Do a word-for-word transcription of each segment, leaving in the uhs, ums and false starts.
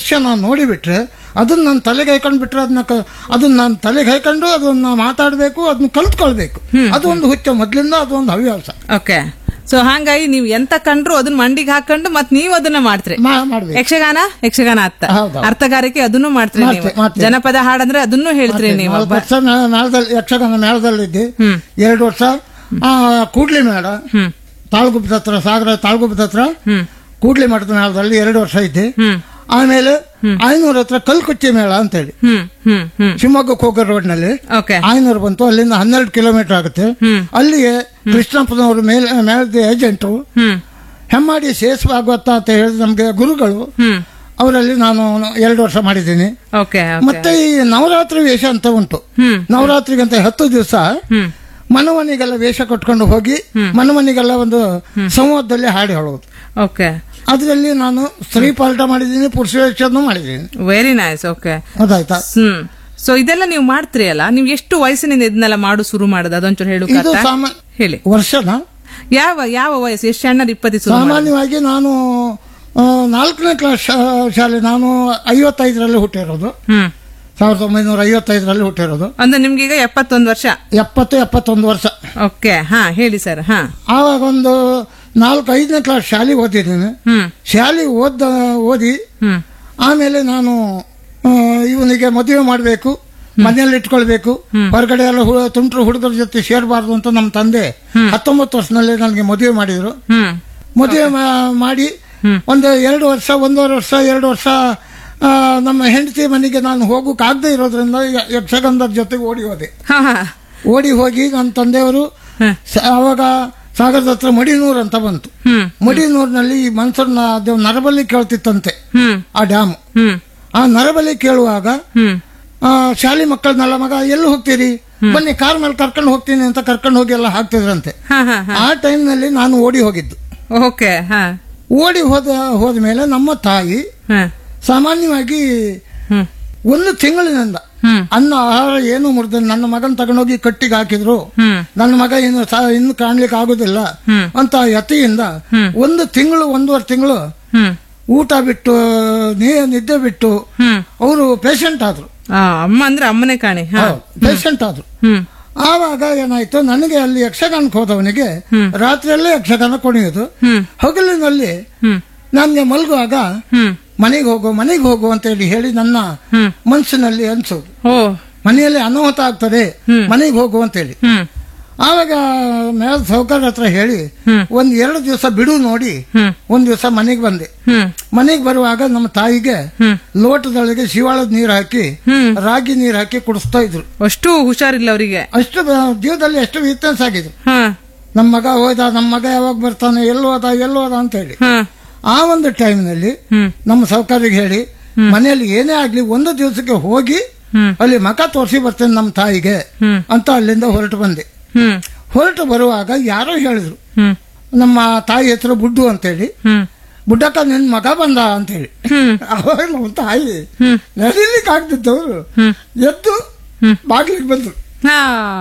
ದೃಶ್ಯ ನಾನು ನೋಡಿಬಿಟ್ರೆ ಅದನ್ನ ನಾನು ತಲೆಗೆ ಹಾಕೊಂಡು ಬಿಟ್ರೆ ಅದನ್ನ ಕ- ಅದನ್ನ ನಾನು ತಲೆಗೆ ಹಾಕೊಂಡು ಅದನ್ನ ಮಾತಾಡಬೇಕು, ಅದನ್ನ ಕಲ್ತ್ಕೊಳ್ಬೇಕು. ಅದು ಒಂದು ಹುಚ್ಚ ಮೊದ್ಲಿಂದ, ಅದೊಂದು ಹವ್ಯಾಸ ಓಕೆ. ಸೊ ಹಾಗಾಗಿ ನೀವು ಎಂತ ಕಂಡ್ರು ಅದನ್ನ ಮಂಡಿಗೆ ಹಾಕೊಂಡು ಮತ್ ನೀವು ಅದನ್ನ ಮಾಡ್ತೀರಿ. ಮಾ- ಮಾಡ್ಬೇಕು. ಯಕ್ಷಗಾನ ಯಕ್ಷಗಾನ ಅರ್ಥ ಹೌದು. ಅರ್ಥಗಾರಿಕೆ ಅದನ್ನು ಮಾಡ್ತೀರಿ ನೀವು. ಮಾಡ್ತೆ- ಮಾಡ್ತೆ. ಜನಪದ ಹಾಡಂದ್ರೆ ಅದನ್ನು ಹೇಳ್ತೀರಿ ನೀವು. ನಾಲ್ಕು ವರ್ಷ ಮೇ- ಮೇಳದಲ್ಲಿ ಯಕ್ಷಗಾನ ಮೇಳದಲ್ಲಿದ್ದೆ. ಹ್ಮ್. ಎರಡು ವರ್ಷ ಆ, ಕೂಡ್ಲಿ ಮೇಳ ಹ್ಮ್ ತಾಳ್ಗುಪ್ಪದ ಹತ್ರ, ಸಾಗರ ತಾಳ್ಗುಪ್ಪದ ಹತ್ರ ಹ್ಮ್ ಕೂಡ್ಲಿ ಮಠದ ಮೇಳದಲ್ಲಿ ಎರಡು ವರ್ಷ ಇದ್ದೆ. ಹ್ಮ್ ಆಮೇಲೆ ಆಯ್ನೂರ್ ಹತ್ರ ಕಲ್ಕುಚ್ಚಿ ಮೇಳ ಅಂತ ಹೇಳಿ ಹ್ಮ್ ಹ್ಮ್ ಹ್ಮ್ ಶಿವಮೊಗ್ಗಕ್ಕೆ ಹೋಗೋ ರೋಡ್ ನಲ್ಲಿ ಓಕೆ. ಆಯ್ನೂರು ಬಂತು. ಅಲ್ಲಿಂದ ಹನ್ನೆರಡು ಕಿಲೋಮೀಟರ್ ಆಗುತ್ತೆ. ಹ್ಮ್. ಅಲ್ಲಿಗೆ ಕೃಷ್ಣಪ್ಪನವರು ಮೇಲ್ ಮೇಳದ ಏಜೆಂಟು ಹ್ಮ್ ಹೆಮ್ಮಾಡಿ ಶೇಷ ಭಾಗವತ ಅಂತ ಹೇಳಿದ ನಮ್ಗೆ ಗುರುಗಳು. ಹ್ಮ್ ಅವರಲ್ಲಿ ನಾನು ಎರಡು ವರ್ಷ ಮಾಡಿದ್ದೀನಿ. ಓಕೆ. ಮತ್ತೆ ಈ ನವರಾತ್ರಿ ವೇಷ ಅಂತ ಉಂಟು. ಹ್ಮ್ ನವರಾತ್ರಿಗಂತ ಹತ್ತು ದಿವಸ ಹ್ಮ್ ಮನಮನಿಗೆಲ್ಲ ವೇಷ ಕಟ್ಕೊಂಡು ಹೋಗಿ ಮನಮನಿಗೆಲ್ಲ ಒಂದು ಸಂವಾದದಲ್ಲಿ ಹಾಡಿ ಹೇಳೋದು. ಓಕೆ. ಅದರಲ್ಲಿ ನಾನು ಸ್ತ್ರೀ ಪಾಲ್ಟ ಮಾಡಿದ್ದೀನಿ, ಪುರುಷ ವೇಷನೂ ಮಾಡಿದ್ದೀನಿ. Very nice. ಓಕೆ. ಅದಾಯ್ತಾ? ಹ್ಮ್. ಸೊ ಇದೆಲ್ಲ ನೀವು ಮಾಡ್ತೀರಿ ಅಲ್ಲ, ನೀವು ಎಷ್ಟು ವಯಸ್ಸಿನಿಂದ ಇದನ್ನೆಲ್ಲ ಮಾಡು ಶುರು ಮಾಡೋದು ಅದೊಂಚೂರು ಹೇಳು ಇದು ಕಾಕ? ಸಾಮಾ- ಹೇಳಿ. ವರ್ಷನ ಯಾವ ಯಾವ ವಯಸ್ಸು, ಎಷ್ಟು ಸಣ್ಣ ಇಪ್ಪತ್ತು ಶುರು ಮಾಡೋದು? ಸಾಮಾನ್ಯವಾಗಿ ನಾನು ಆ, ನಾಲ್ಕನೇ ಕ್ಲಾಸ್ ಶಾ- ಶಾಲೆ ನಾನು ಐವತ್ತೈದರಲ್ಲಿ ಹುಟ್ಟಿರೋದು. ಹ್ಮ್. ಸಾವಿರದ ಒಂಬೈನೂರ ಐವತ್ತೈದರಲ್ಲಿ ಹುಟ್ಟಿರೋದು. ಅಂದ್ರೆ ನಿಮ್ಗೆ ಈಗ ಎಪ್ಪತ್ತೊಂದು ವರ್ಷ. ಎಪ್ಪತ್ತು ಎಪ್ಪತ್ತೊಂದು ವರ್ಷ. ಓಕೆ. ಹಾ ಹೇಳಿ ಸರ್. ಹಾ. ಆವಾಗ ಒಂದು ನಾಲ್ಕು ಐದನೇ ಕ್ಲಾಸ್ ಶಾಲೆ ಓದಿದ್ದೀನಿ. ಹ್ಮ್ ಶಾಲೆ ಓದ ಓದಿ ಹ್ಮ್ ಆಮೇಲೆ ನಾನು ಆ, ಇವನಿಗೆ ಮದುವೆ ಮಾಡಬೇಕು, ಮನೆಯಲ್ಲಿ ಇಟ್ಕೊಳ್ಬೇಕು, ಹೊರಗಡೆ ಎಲ್ಲ ಹು- ತುಂಟರು ಹುಡುಗರ ಜೊತೆ ಸೇರಬಾರ್ದು ಅಂತ ನಮ್ಮ ತಂದೆ ಹತ್ತೊಂಬತ್ತು ವರ್ಷದಲ್ಲಿ ನನಗೆ ಮದುವೆ ಮಾಡಿದ್ರು. ಹ್ಮ್ ಮದುವೆ ಮಾ- ಮಾಡಿ ಒಂದು ಎರಡು ವರ್ಷ ಒಂದೂವರೆ ವರ್ಷ ಎರಡು ವರ್ಷ ಆ, ನಮ್ಮ ಹೆಂಡತಿ ಮನೆಗೆ ನಾನು ಹೋಗೋಕೆ ಆಗದೆ ಇರೋದ್ರಿಂದ ಯ- ಯಕ್ಷಗಾನದ ಜೊತೆಗೆ ಓಡಿ ಹೋದೆ. ಹಾ ಹಾ ಓಡಿ ಹೋಗಿ ನನ್ನ ತಂದೆಯವರು ಹ. ಸ- ಆವಾಗ ಸಾಗರದ ಹತ್ರ ಮಡಿನೂರ್ ಅಂತ ಬಂತು. ಹ್ಮ್ ಮಡಿನೂರಿನಲ್ಲಿ ಈ ಮನ್ಸೂರ್ನ ದೇವ್ ನರಬಲಿ ಕೇಳ್ತಿತ್ತಂತೆ ಹ್ಮ್ ಆ ಡ್ಯಾಮ್. ಹ್ಮ್ ಆ ನರಬಲಿ ಕೇಳುವಾಗ ಹ್ಮ್ ಆ, ಶಾಲೆ ಮಕ್ಕಳನ್ನೆಲ್ಲ ಮಗ ಎಲ್ಲಿ ಹೋಗ್ತೀರಿ, ಬನ್ನಿ ಕಾರ್ ಮೇಲೆ ಕರ್ಕೊಂಡು ಹೋಗ್ತೀನಿ ಅಂತ ಕರ್ಕೊಂಡು ಹೋಗಿ ಎಲ್ಲ ಹಾಕ್ತಿದ್ರಂತೆ. ಹಾ ಹಾ ಹಾ. ಆ ಟೈಮ್ನಲ್ಲಿ ನಾನು ಓಡಿ ಹೋಗಿದ್ದು. ಓಕೆ. ಹಾ ಓಡಿ ಹೋದ ಹೋದ್ಮೇಲೆ ನಮ್ಮ ತಾಯಿ ಹಾ ಸಾಮಾನ್ಯವಾಗಿ ಹ್ಮ್ ಒಂದು ತಿಂಗಳಿನಿಂದ ಹ್ಮ್ ಅನ್ನ ಆಹಾರ ಏನು ಮುರಿದ ನನ್ನ ಮಗನ್ ತಗೊಂಡೋಗಿ ಕಟ್ಟಿಗೆ ಹಾಕಿದ್ರು. ಹ್ಮ್ ನನ್ನ ಮಗ ಇನ್ನು ಸಾ- ಇನ್ನು ಕಾಣ್ಲಿಕ್ಕೆ ಆಗುದಿಲ್ಲ ಹ್ಮ್. ಅಂತ ಯತಿಯಿಂದ ಹ್ಮ್. ಒಂದು ತಿಂಗಳು ಒಂದೂವರೆ ತಿಂಗಳು ಹ್ಮ್ ಊಟ ಬಿಟ್ಟು ನೀ- ನಿದ್ದೆ ಬಿಟ್ಟು ಹ್ಮ್. ಅವರು ಪೇಷಂಟ್ ಆದ್ರು. ಆ, ಅಮ್ಮ ಅಂದ್ರೆ ಅಮ್ಮನೇ ಕಾಣಿ. ಹಾ. ಪೇಷಂಟ್ ಆದ್ರು. ಹ್ಮ್ ಆವಾಗ ಏನಾಯ್ತು, ನನಗೆ ಅಲ್ಲಿ ಯಕ್ಷಗಾನಕ್ಕೆ ಹೋದವನಿಗೆ ರಾತ್ರಿಯಲ್ಲೇ ಯಕ್ಷಗಾನ ಕುಣಿಯೋದು, ಹ್ಮ್ ಹಗಲಿನಲ್ಲಿ ಹ್ಮ್ ನನ್ಗೆ ಮಲಗುವಾಗ ಹ್ಮ್ ಮನೆಗೆ ಹೋಗು ಮನೆಗೆ ಹೋಗು ಅಂತ ಹೇಳಿ ಹೇಳಿ ನನ್ನ ಹ್ಮ್. ಮನಸ್ಸಿನಲ್ಲಿ ಅನ್ಸೋದು. ಓ. ಮನೆಯಲ್ಲಿ ಅನಾಹುತ ಆಗ್ತದೆ, ಹ್ಮ್. ಮನೆಗೆ ಹೋಗು ಅಂತ ಹೇಳಿ. ಹ್ಮ್ ಆವಾಗ ಮೇಳದ ಸೌಕರ್ಯ ಹತ್ರ ಹೇಳಿ ಹ್ಮ್. ಒಂದ್ ಎರಡು ದಿವಸ ಬಿಡು ನೋಡಿ ಹ್ಮ್ ಒಂದ್ ದಿವಸ ಮನೆಗೆ ಬಂದೆ. ಹ್ಮ್ ಮನೆಗೆ ಬರುವಾಗ ನಮ್ಮ ತಾಯಿಗೆ ಹ್ಮ್ ಲೋಟದೊಳಗೆ ಶಿವಾಳದ ನೀರು ಹಾಕಿ ಹ್ಮ್. ರಾಗಿ ನೀರು ಹಾಕಿ ಕುಡಿಸ್ತಾ ಇದ್ರು. ಅಷ್ಟು ಹುಷಾರಿಲ್ಲ ಅವರಿಗೆ. ಅಷ್ಟು ಬ- ಜೀವದಲ್ಲಿ ಎಷ್ಟು ವ್ಯತ್ಯಾಸ ಆಗಿದೆ. ಹಾ ನಮ್ಮ ಮಗ ಹೋದ, ನಮ್ಮ ಮಗ ಯಾವಾಗ ಬರ್ತಾನೆ, ಎಲ್ಲೋ ಹೋದ ಎಲ್ಲೋ ಹೋದ ಅಂತ ಹೇಳಿ. ಹಾ ಆ ಒಂದು ಟೈಮ್ನಲ್ಲಿ ಹ್ಮ್ ನಮ್ಮ ಸೌಕರ್ಯಗೆ ಹೇಳಿ ಮನೆಯಲ್ಲಿ ಏನೇ ಆಗ್ಲಿ ಒಂದು ದಿವಸಕ್ಕೆ ಹೋಗಿ ಹ್ಮ್ ಅಲ್ಲಿ ಮಕ ತೋರಿಸಿ ಬರ್ತೇನೆ ನಮ್ಮ ತಾಯಿಗೆ ಹ್ಮ್ ಅಂತ ಅಲ್ಲಿಂದ ಹೊರಟು ಬಂದೆ. ಹ್ಮ್ ಹೊರಟು ಬರುವಾಗ ಯಾರೋ ಹೇಳಿದ್ರು, ಹ್ಮ್ ನಮ್ಮ ತಾಯಿ ಹೆಸರು ಬುಡ್ಡು ಅಂತೇಳಿ, ಹ್ಮ್ ಬುಡ್ಡಕ್ಕ ನಿನ್ ಮಗ ಬಂದ ಅಂತೇಳಿ. ಹ್ಮ್ ಅವಾಗ ನಮ್ಮ ತಾಯಿ ಹ್ಮ್ ನಡಿಲಿಕ್ಕೆ ಆಗ್ತಿದ್ದವರು ಹ್ಮ್ ಎದ್ದು ಹ್ಮ್. ಬಾಗ್ಲಿಗೆ ಬಂದ್ರು. ಹಾ.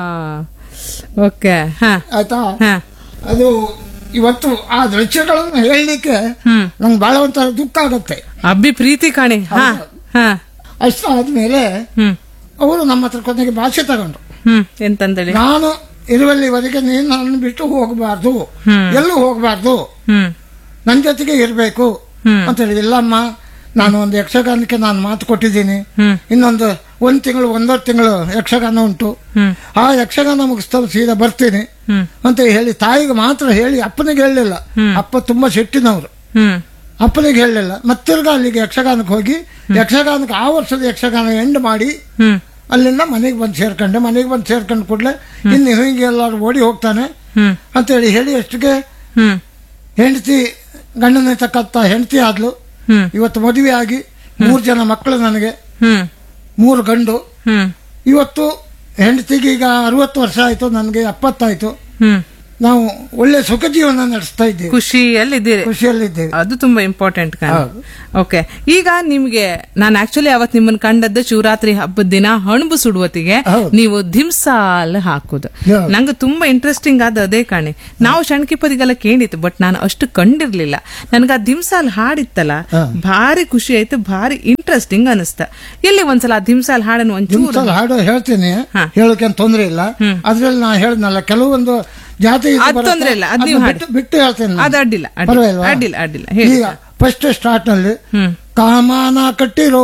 ಓಕೆ. ಹಾ ಆಯ್ತಾ? ಹಾ. ಅದು ಇವತ್ತು ಆ ದೃಶ್ಯಗಳನ್ನು ಹೇಳಲಿಕ್ಕೆ ಹ್ಮ್ ನಂಗೆ ಬಹಳ ಒಂಥರ ದುಃಖ ಆಗತ್ತೆ. ಅಬ್ಬಿ ಪ್ರೀತಿ ಕಾಣಿ. ಹಾ ಹಾ ಅಷ್ಟು ಆದ್ಮೇಲೆ ಹ್ಮ್ ಅವರು ನಮ್ಮ ಹತ್ರ ಕೊನೆಗೆ ಭಾಷೆ ತಗೊಂಡ್ರು. ಹ್ಮ್ ಎಂತಂದೇಳಿ? ನಾನು ಇರುವಲ್ಲಿವರೆಗೆ ನೀನು ನನ್ನ ಬಿಟ್ಟು ಹೋಗಬಾರ್ದು, ಹ್ಮ್. ಎಲ್ಲೂ ಹೋಗಬಾರ್ದು, ಹ್ಮ್ ನನ್ನ ಜೊತೆಗೆ ಇರಬೇಕು ಹ್ಮ್. ಅಂತ ಹೇಳಿ. ಇಲ್ಲಮ್ಮ, ನಾನು ಒಂದು ಯಕ್ಷಗಾನಕ್ಕೆ ನಾನು ಮಾತು ಕೊಟ್ಟಿದ್ದೀನಿ, ಹ್ಮ್ ಇನ್ನೊಂದು ಒಂದ್ ತಿಂಗಳು ಒಂದೂವರೆ ತಿಂಗಳು ಯಕ್ಷಗಾನ ಉಂಟು, ಹ್ಮ್ ಆ ಯಕ್ಷಗಾನ ಮುಗಿಸ್ತಾ ಸೀದಾ ಬರ್ತೀನಿ ಹ್ಮ್ ಅಂತ ಹೇಳಿ ತಾಯಿಗೆ ಮಾತ್ರ ಹೇಳಿ ಅಪ್ಪನಿಗೆ ಹೇಳಲಿಲ್ಲ. ಹ್ಮ್. ಅಪ್ಪ ತುಂಬಾ ಸಿಟ್ಟಿನವರು. ಹ್ಮ್ ಅಪ್ಪನಿಗೆ ಹೇಳಲಿಲ್ಲ. ಮತ್ತಿರ್ಗ ಅಲ್ಲಿಗೆ ಯಕ್ಷಗಾನಕ್ಕೆ ಹೋಗಿ ಯಕ್ಷಗಾನಕ್ಕೆ ಆ ವರ್ಷದ ಯಕ್ಷಗಾನ ಎಂಡ್ ಮಾಡಿ ಹ್ಮ್ ಅಲ್ಲಿಂದ ಮನೆಗೆ ಬಂದು ಸೇರ್ಕೊಂಡೆ. ಮನೆಗೆ ಬಂದು ಸೇರ್ಕೊಂಡ್ ಕೂಡಲೇ ಇನ್ನು ಹೀಗೆ ಎಲ್ಲರೂ ಓಡಿ ಹೋಗ್ತಾನೆ ಹ್ಮ್ ಅಂತೇಳಿ ಹೇಳಿ ಅಷ್ಟಿಗೆ ಹ್ಮ್ ಹೆಂಡತಿ ಗಂಡನ ತಕ್ಕಂತ ಹೆಂಡತಿ ಆದ್ಲು. ಹ್ಮ್ ಇವತ್ತು ಮದುವೆ ಆಗಿ ಮೂರು ಜನ ಮಕ್ಕಳು ನನಗೆ, ಹ್ಮ್ ಮೂರು ಗಂಡು. ಹ್ಮ್ ಇವತ್ತು ಹೆಂಡತಿಗೆ ಈಗ ಅರವತ್ತು ವರ್ಷ ಆಯ್ತು, ನನಗೆ ಎಪ್ಪತ್ತಾಯ್ತು. ಹ್ಮ್ ನಾವು ಒಳ್ಳೆ ಸುಖ ಜೀವನ ನಡೆಸ್ತಾ ಇದ್ದೇವೆ, ಖುಷಿಯಲ್ಲಿದ್ದೀರಿ. ಖುಷಿಯಲ್ಲಿದ್ದೇವೆ. ಅದು ತುಂಬಾ ಇಂಪಾರ್ಟೆಂಟ್. ಹೌದು. ಓಕೆ. ಈಗ ನಿಮ್ಗೆ ನಾನು ಆಕ್ಚುಲಿ ಅವತ್ ನಿಮ್ಮನ್ನ ಕಂಡದ್ದು ಶಿವರಾತ್ರಿ ಹಬ್ಬದ ದಿನ ಹಣಬು ಸುಡುವತ್ತಿಗೆ ಹೌದು. ನೀವು ಧಿಮ್ಸಾಲ್ ಹಾಕುದು. ಹೌದು. ನಂಗೆ ತುಂಬಾ ಇಂಟ್ರೆಸ್ಟಿಂಗ್ ಆದ ಅದೇ ಕಾಣಿ. ನಾವು ಶಣ್ಕಿಪದಿಗೆಲ್ಲ ಕೇಳಿತ್ತು, ಬಟ್ ನಾನು ಅಷ್ಟು ಕಂಡಿರ್ಲಿಲ್ಲ. ನನ್ಗ ಆ ಧಿಮ್ಸಾಲ್ ಹಾಡಿತ್ತಲ್ಲ, ಹಾ. ಭಾರಿ ಖುಷಿ ಆಯ್ತು, ಭಾರಿ ಇಂಟ್ರೆಸ್ಟಿಂಗ್ ಅನಿಸ್ತ. ಎಲ್ಲಿ ಒಂದ್ಸಲ ಧಿಮ್ಸಾಲ್ ಹಾಡನ್ನು ಒಂಚೂರು ದಿಮ್ಸಲ್ ಹಾಡು ಹೇಳ್ತೀನಿ, ಹೇಳೋಕೆ ತೊಂದ್ರೆ ಇಲ್ಲ. ಅದ್ರಲ್ಲಿ ನಾ ಹೇಳಿದ್ನಲ್ಲ ಕೆಲವೊಂದು ಜಾತಿ ಇದು ಅದ್ ಬರುತ್ತೆ, ತೊಂದ್ರೆ ಇಲ್ಲ, ಅದ್ ನೀವು ಅದ್ನ ಹಾಡಿ. ಬಿಟ್ಟು ಬಿಟ್ಟು ಹೇಳ್ತೀನಿ. ಅದು ಅಡ್ಡಿಲ್ಲ ಅಡ್ಡಿಲ್ಲ ಪರವಾಗಿಲ್ವಾ? ಅಡ್ಡಿಲ್ಲ ಅಡ್ಡಿಲ್ಲ ಹೇಳಿ. ಈಗ ಫಸ್ಟ್ ಸ್ಟಾರ್ಟ್ ನಲ್ಲಿ ಹ್ಮ್ ಕಾಮನ ಕಟ್ಟಿರೋ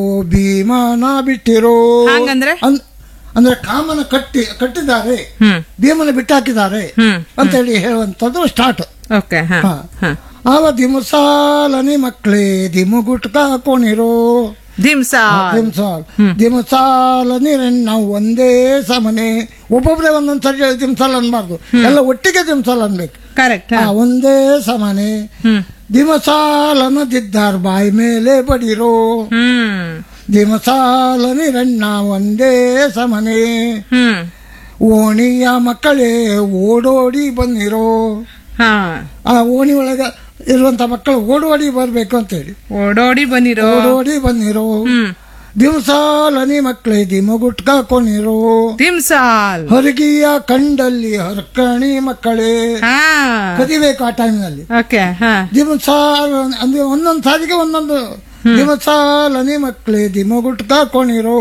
ಭೀಮನ ಬಿಟ್ಟಿರೋ ಹಂಗಂದ್ರೆ ಅನ್- ಅಂದ್ರೆ ಕಾಮನ ಕಟ್ಟಿ ಕಟ್ಟಿದ್ದಾರೆ, ಹ್ಮ್ ಭೀಮನ ಬಿಟ್ಟಾಕಿದ್ದಾರೆ ಹ್ಮ್ ಅಂತ ಹೇಳಿ ಹೇಳುವಂತದ್ದು ಸ್ಟಾರ್ಟ್. ಓಕೆ ಹಾ ಹಾ. ಹಾ ಆವ ದಿಮಸಾಲನಿ ಮಕ್ಕಳೇ ದಿಮು ಗುಟ್ಕ ಹಾಕೊಂಡಿರೋ ಧಿಮ್ಸಾಲ್ ದಿಮ್ಸಾಲ್ ದಿಮಸಾಲನಿ ನಾವು ಒಂದೇ ಸಮನೆ. ಒಬ್ಬೊಬ್ರೆ ಒಂದೊಂದ್ ಸರಿ ಹೇಳಿ ದಿಮ್ಸಾಲ್ ಅನ್ಬಾರ್ದು, ಎಲ್ಲ ಒಟ್ಟಿಗೆ ದಿಮ್ಸಾಲ್ ಅನ್ಬೇಕು. ಕರೆಕ್ಟ್. ಆ, ಒಂದೇ ಸಮನೆ ಹ್ಮ್ ದಿಮಸಾಲನದಿದ್ದಾರ್ ಬಾಯಿ ಮೇಲೆ ಬಡಿರೋ ಹ್ಮ್ ದಿಮಸಾಲನಿ ರಣ್ಣ ಒಂದೇ ಸಮನೆ. ಹ್ಮ್ ಓಣಿಯ ಮಕ್ಕಳೇ ಓಡೋಡಿ ಬಂದಿರೋ. ಹಾ ಆ ಓಣಿ ಒಳಗ ಇರುವಂತ ಮಕ್ಕಳು ಓಡೋಡಿ ಬರ್ಬೇಕು ಅಂತೇಳಿ ಓಡೋಡಿ ಬನ್ನಿರೋ. ಓಡೋಡಿ ಬಂದಿರೋ. ಹ್ಮ್ ದಿವಸಾಲನಿ ಮಕ್ಕಳೇ ದಿಮಗುಟ್ಕ ಕೊನಿರೋ. ಧಿಮ್ಸಾಲ್ ಹೊರಗಿಯ ಕಂಡಲ್ಲಿ ಹರ್ಕಣಿ ಮಕ್ಕಳೇ ಹಾ ಕದಿಬೇಕು ಆ ಟೈಮ್ನಲ್ಲಿ. ಓಕೆ ಹಾ ದಿಮಸಾಲ್ ಅಂದ್ರೆ ಒಂದೊಂದು ಸಾರಿಗೆ ಒಂದೊಂದು. ದಿಮಸಾಲನಿ ಮಕ್ಕಳೇ ದಿಮಗುಟ್ಕ ಕೊನಿರೋ.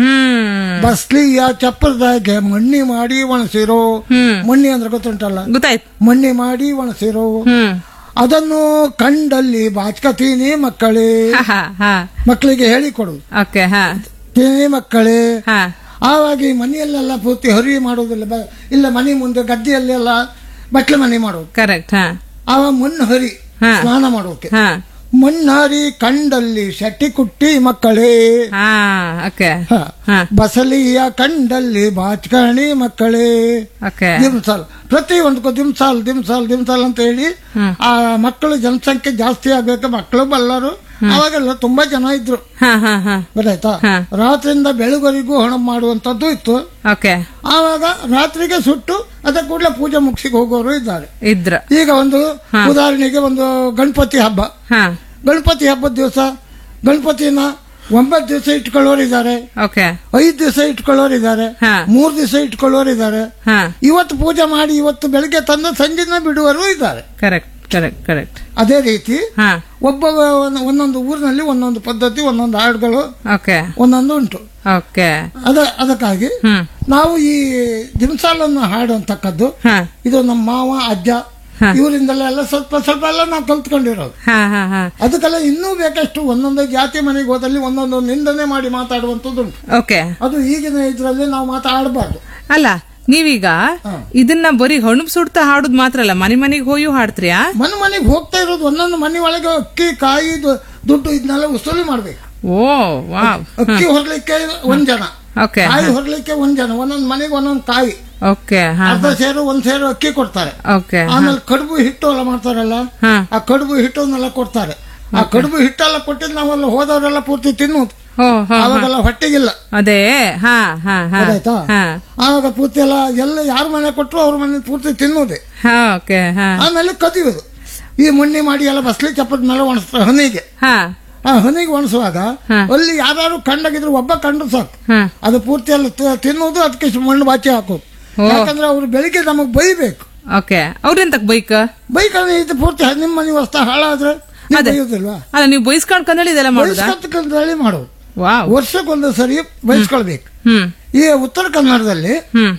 ಹ್ಮ್ ಬಸ್ಲಿಯ ಚಪ್ಪರದಾಗೆ ಮಣ್ಣಿ ಮಾಡಿ ಒಣಸಿರೋ. ಹ್ಮ್ ಮಣ್ಣಿ ಅಂದ್ರೆ ಗೊತ್ತುಂಟಲ್ಲ, ಗೊತ್ತಾಯ್ತು. ಮಣ್ಣಿ ಮಾಡಿ ಒಣಸಿರೋ. ಹ್ಮ್ ಅದನ್ನು ಕಂಡಲ್ಲಿ ಬಾಚ್ಕತೀನಿ ಮಕ್ಕಳೇ. ಹಾ ಹಾ ಮಕ್ಕಳಿಗೆ ಹೇಳಿಕೊಡು ಓಕೆ ಹಾ ತೀನಿ ಮಕ್ಕಳೇ. ಹಾ ಆವಾಗ ಈ ಮನೆಯಲ್ಲೆಲ್ಲ ಪೂರ್ತಿ ಹರಿ ಮಾಡೋದಿಲ್ಲ, ಬ- ಇಲ್ಲ ಮನೆ ಮುಂದೆ ಗದ್ದೆಯಲ್ಲೆಲ್ಲ ಬಟ್ಲೆ ಮನೆ ಮಾಡೋದು. ಕರೆಕ್ಟ್. ಹಾ ಆವಾಗ ಮಣ್ಣು ಹರಿ ಹಾ. ಸ್ನಾನ ಮಾಡೋಕೆ. ಹಾ ಮಣ್ಣು ಹರಿ ಕಂಡಲ್ಲಿ ಶೆಟ್ಟಿ ಕುಟ್ಟಿ ಮಕ್ಕಳೇ. ಹಾ ಓಕೆ ಹ. ಹಾ ಬಸಲಿಯ ಕಂಡಲ್ಲಿ ಬಾಚ್ಕಣಿ ಮಕ್ಕಳೇ. ಓಕೆ ದಿಮ್ಸಾಲ್ ಪ್ರತಿ ಒಂದಕ್ಕೂ ದಿಮ್ಸಾಲ್ ದಿಮ್ಸಾಲ್ ದಿಮ್ಸಾಲ್ ಅಂತ ಹೇಳಿ ಆ ಮಕ್ಕಳು ಜನಸಂಖ್ಯೆ ಜಾಸ್ತಿ ಆಗ್ಬೇಕು. ಮಕ್ಕಳು ಬಲ್ಲರು ಅವಾಗೆಲ್ಲ ತುಂಬಾ ಜನ ಇದ್ರು, ಹಾ ಹಾ ಹಾ ಗೊತ್ತಾಯ್ತಾ. ಹಾ. ರಾತ್ರಿಯಿಂದ ಬೆಳಗುವರೆಗೂ ಹಣ ಮಾಡುವಂತದ್ದು ಇತ್ತು. ಓಕೆ ಆವಾಗ ರಾತ್ರಿಗೆ ಸುಟ್ಟು ಅದ ಕೂಡಲೇ ಪೂಜೆ ಮುಗಿಸಿಗೆ ಹೋಗೋರು ಇದ್ದಾರೆ. ಇದ್ರ ಈಗ ಒಂದು ಉದಾಹರಣೆಗೆ ಒಂದು ಗಣಪತಿ ಹಬ್ಬ. ಹಾ ಗಣಪತಿ ಹಬ್ಬದ ದಿವಸ ಗಣಪತಿನ ಒಂಬತ್ತು ದಿವಸ ಇಟ್ಕೊಳ್ಳೋರು ಇದ್ದಾರೆ, ಓಕೆ ಐದ್ ದಿವಸ ಇಟ್ಕೊಳ್ಳೋರು ಇದ್ದಾರೆ, ಹಾ. ಮೂರ್ ದಿವಸ ಇಟ್ಕೊಳ್ಳೋರು ಇದ್ದಾರೆ. ಹಾ ಇವತ್ತು ಪೂಜೆ ಮಾಡಿ ಇವತ್ತು ಬೆಳಿಗ್ಗೆ ತಂದು ಸಂಜೆನ ಬಿಡುವರು ಇದ್ದಾರೆ. Correct correct correct. ಅದೇ ರೀತಿ ಹಾ ಒಬ್ಬ ಒಂದೊಂದು ಊರಿನಲ್ಲಿ ಒಂದೊಂದು ಪದ್ಧತಿ, ಒಂದೊಂದು ಹಾಡುಗಳು ಓಕೆ ಒಂದೊಂದು ಉಂಟು. ಓಕೆ ಅದ ಅದಕ್ಕಾಗಿ ಹ್ಮ್ ನಾವು ಈ ದಿಮ್ಸಾಲನ್ನು ಹಾಡುವಂತಕ್ಕದ್ದು ಹಾ ಇದು ನಮ್ಮ ಮಾವ ಅಜ್ಜ ಹಾ. ಇವರಿಂದೆಲ್ಲ ಎಲ್ಲ ಸ್ವಲ್ಪ ಸ್ವಲ್ಪ ಎಲ್ಲ ನಾವು ಕಲ್ತ್ಕೊಂಡಿರೋದು. ಹಾ ಹಾ ಹಾ ಅದಕ್ಕೆಲ್ಲ ಇನ್ನೂ ಬೇಕಷ್ಟು ಒಂದೊಂದು ಜಾತಿ ಮನೆಗೆ ಹೋದಲ್ಲಿ ಒಂದೊಂದು ನಿಂದನೆ ಮಾಡಿ ಮಾತಾಡುವಂತದ್ದುಂಟು. ಓಕೆ. ಅದು ಈಗಿನ ಇದ್ರಲ್ಲಿ ನಾವು ಮಾತಾಡಬಾರ್ದು. ಅಲ್ಲ ನೀವೀಗ ಇದನ್ನ ಬರೀ ಹಣು ಸುಡ್ತಾ ಹಾಡುದ್ ಮಾತ್ರ ಅಲ್ಲ, ಮನೆ ಮನೆಗೆ ಹೋಯು ಹಾಡ್ತೀಯಾ? ಮನೆ ಮನೆಗೆ ಹೋಗ್ತಾ ಇರೋದು ಒಂದೊಂದು ಮನೆ ಒಳಗೆ ಅಕ್ಕಿ ಕಾಯಿ ದು- ದುಡ್ಡು ಇದನ್ನೆಲ್ಲ ವಸೂಲಿ ಮಾಡ್ಬೇಕು. ಓ ವಾವ್. ಅಕ್ಕಿ ಹೊರಲಿಕ್ಕೆ ಒಂದ್ ಜನ, ಓಕೆ ಕಾಯಿ ಹೊರಲಿಕ್ಕೆ ಒಂದ್ ಜನ, ಒಂದೊಂದು ಮನೆಗೆ ಒಂದೊಂದು ಕಾಯಿ, ಓಕೆ ಹಾ ಅರ್ಧ ಸೇರು ಒಂದ್ ಸೇರು ಅಕ್ಕಿ ಕೊಡ್ತಾರೆ. ಓಕೆ ಆಮೇಲೆ ಕಡುಬು ಹಿಟ್ಟು ಎಲ್ಲ ಮಾಡ್ತಾರಲ್ಲ, ಹಾ ಆ ಕಡುಬು ಹಿಟ್ಟನ್ನೆಲ್ಲ ಕೊಡ್ತಾರೆ. ಆ ಕಡುಬು ಹಿಟ್ಟೆಲ್ಲ ಕೊಟ್ಟಿದ್ದು ನಾವೆಲ್ಲ ಹೋದವರೆಲ್ಲ ಪೂರ್ತಿ ತಿನ್ನೋದು. ಓ ಹೋ ಅವಾಗೆಲ್ಲ ಹೊಟ್ಟೆಗಿಲ್ಲ, ಅದೇ ಹಾ ಹಾ ಹಾ ಗೊತ್ತಾಯ್ತಾ. ಹಾ ಆವಾಗ ಪೂರ್ತಿ ಎಲ್ಲ ಎಲ್ಲ ಯಾರ ಮನೆ ಕೊಟ್ಟರು ಅವ್ರ ಮನೆ ಪೂರ್ತಿ ತಿನ್ನೋದೆ. ಹಾ ಓಕೆ ಹಾ ಆಮೇಲೆ ಕದಿಯೋದು. ಈ ಮುಣ್ಣಿ ಮಾಡಿ ಎಲ್ಲ ಬಸ್ಲಿ ಚಪ್ಪದ ಮೇಲೆ ಒಣಸ್ತಾರೆ ಹನಿಗೆ. ಹಾ ಆ ಹನಿಗೆ ಒಣಸುವಾಗ ಹಾ. ಅಲ್ಲಿ ಯಾರು ಕಂಡಾಗಿದ್ರು ಒಬ್ಬ ಕಂಡು ಸಾಕು, ಹಾ ಅದು ಪೂರ್ತಿ ಎಲ್ಲ ತ- ತಿನ್ನೋದು, ಅದಕ್ಕೆ ಇಷ್ಟು ಮಣ್ಣು ಬಾಚಿ ಹಾಕೋದು. ಓ. ಯಾಕಂದ್ರೆ ಅವ್ರು ಬೆಳಿಗ್ಗೆ ನಮಗ್ ಬೈಬೇಕು. Okay ಅವ್ರೆಂತಕ್ bike? ಬೈಕಂದ್ರೆ ಇದು ಪೂರ್ತಿ ನಿಮ್ಮ ಮನೆ ವಸ್ತು ಹಾಳಾದ್ರೆ ನೀವು ಅದೇ. ಬೈಯೋದಿಲ್ವಾ? ಅಲ್ಲ ನೀವು ಬೈಸ್ಕೊಂಡ್ ಕಂದಳಿ ಇದೆಲ್ಲ ಮಾಡುದಾ? ಬೈಸ್ಕೊತಕ್ಕಂಥಲ್ಲಿ ಮಾಡೋದು. ವಾವ್. ವರ್ಷಕ್ಕೊಂದು ಸರಿ ಬೈಸ್ಕೊಳ್ಬೇಕು. ಹ್ಮ್ ಈ ಉತ್ತರ ಕನ್ನಡದಲ್ಲಿ ಹ್ಮ್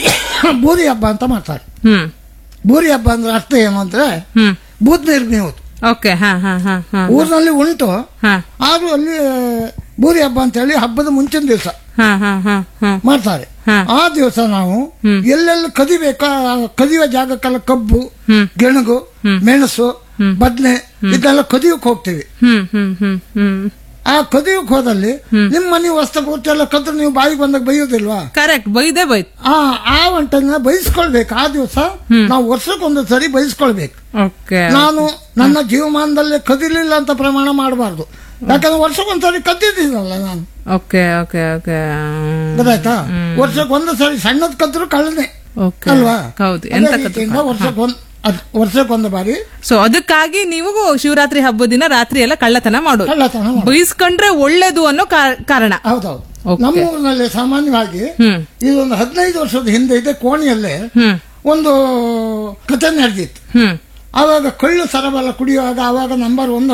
ಬೂರಿ ಹಬ್ಬ ಅಂತ ಮಾಡ್ತಾರೆ. ಹ್ಮ್ ಬೂರಿ ಹಬ್ಬ ಅಂದ್ರೆ ಅರ್ಥ ಏನು ಅಂದ್ರೆ ಹ್ಮ್ ಬೂದ್ ನಿರ್ಮಿಯೋದು. ಓಕೆ ಹಾ ಹಾ ಹಾ ಹಾ ಊರಿನಲ್ಲಿ ಉಂಟು, ಹಾ ಆದ್ರೂ ಅಲ್ಲಿ ಬೂರಿ ಹಬ್ಬ ಅಂತ ಹೇಳಿ ಹಬ್ಬದ ಮುಂಚಿನ ದಿವಸ ಹಾ ಹಾ ಹಾ ಹಾ ಮಾಡ್ತಾರೆ. ಹಾ. ಆ ದಿವಸ ನಾವು ಎಲ್ಲೆಲ್ಲ ಕದಿಬೇಕಾ ಕದಿಯುವ ಜಾಗಕ್ಕೆಲ್ಲ ಕಬ್ಬು, ಹ್ಮ್ ಗೆಣಗು, ಮೆಣಸು, ಬದ್ನೆ ಇದೆಲ್ಲ ಕದಿಯಕ್ ಹೋಗ್ತೀವಿ. ಹ್ಮ್ ಹ್ಮ್ ಹ್ಮ್ ಹ್ಮ್ ಆ ಕದಿಯಕ್ ಹೋದಲ್ಲಿ ನಿಮ್ ಮನೆ ವಸ್ತು ಪೂರ್ತಿ ಎಲ್ಲ ಕದ್ದು ನೀವು ಬಾಯಿಗೆ ಬಂದಾಗ ಬೈಯೋದಿಲ್ವಾ? ಕರೆಕ್ಟ್, ಬೈದೇ ಬೈತ್. ಆ ಆ ಒಂಟನ್ನ ಬೈಸ್ಕೊಳ್ಬೇಕು. ಆ ದಿವಸ ನಾವು ವರ್ಷಕ್ಕೊಂದು ಸರಿ ಬೈಸ್ಕೊಳ್ಬೇಕು. ಓಕೆ ನಾನು ನನ್ನ ಜೀವಮಾನದಲ್ಲಿ ಕದಿಲಿಲ್ಲ ಅಂತ ಪ್ರಮಾಣ ಮಾಡಬಾರ್ದು. ಯಾಕಂದ್ರೆ ವರ್ಷಕ್ಕೊಂದ್ಸರಿ ಕದ್ದಿದ್ದೀನಲ್ಲ ನಾನು. ಓಕೆ ಓಕೆ ಓಕೆ ಗೊತ್ತಾಯ್ತಾ? ವರ್ಷಕ್ಕೆ ಒಂದು ಸರಿ ಸಣ್ಣದ್ ಕದ್ರು ಕಳ್ಳನೆ ಓಕೆ ಅಲ್ವಾ? ಹೌದು. ಅದೇ ಎಂತ ರೀತಿಯಿಂದ ವರ್ಷಕ್ಕೊಂದ್ ಅದ್ ವರ್ಷಕ್ಕೊಂದು ಬಾರಿ ಸೊ ಅದಕ್ಕಾಗಿ ನೀವು ಶಿವರಾತ್ರಿ ಹಬ್ಬದ ದಿನ ರಾತ್ರಿ ಎಲ್ಲ ಕಳ್ಳತನ ಮಾಡೋದು, ಕಳ್ಳತನ ಮಾಡೋದು. ಬೈಸ್ಕೊಂಡ್ರೆ ಒಳ್ಳೇದು ಅನ್ನೋ ಕಾ- ಕಾರಣ. ಹೌದೌದು. Okay. ನಮ್ಮ ಊರಿನಲ್ಲಿ ಸಾಮಾನ್ಯವಾಗಿ ಹ್ಮ್ ಇದೊಂದು ಹದಿನೈದು ವರ್ಷದ ಹಿಂದೆ ಇದೆ ಕೋಣಿಯಲ್ಲೇ ಹ್ಮ್ ಒಂದು ಕಥೆ ನಡೆದಿತ್ತು. ಹ್ಮ್ ಆವಾಗ ಕಳ್ಳು ಸರಬಲ್ಲ ಕುಡಿಯುವಾಗ ಆವಾಗ ನಂಬರ್ ಒಂದು ನಾನು.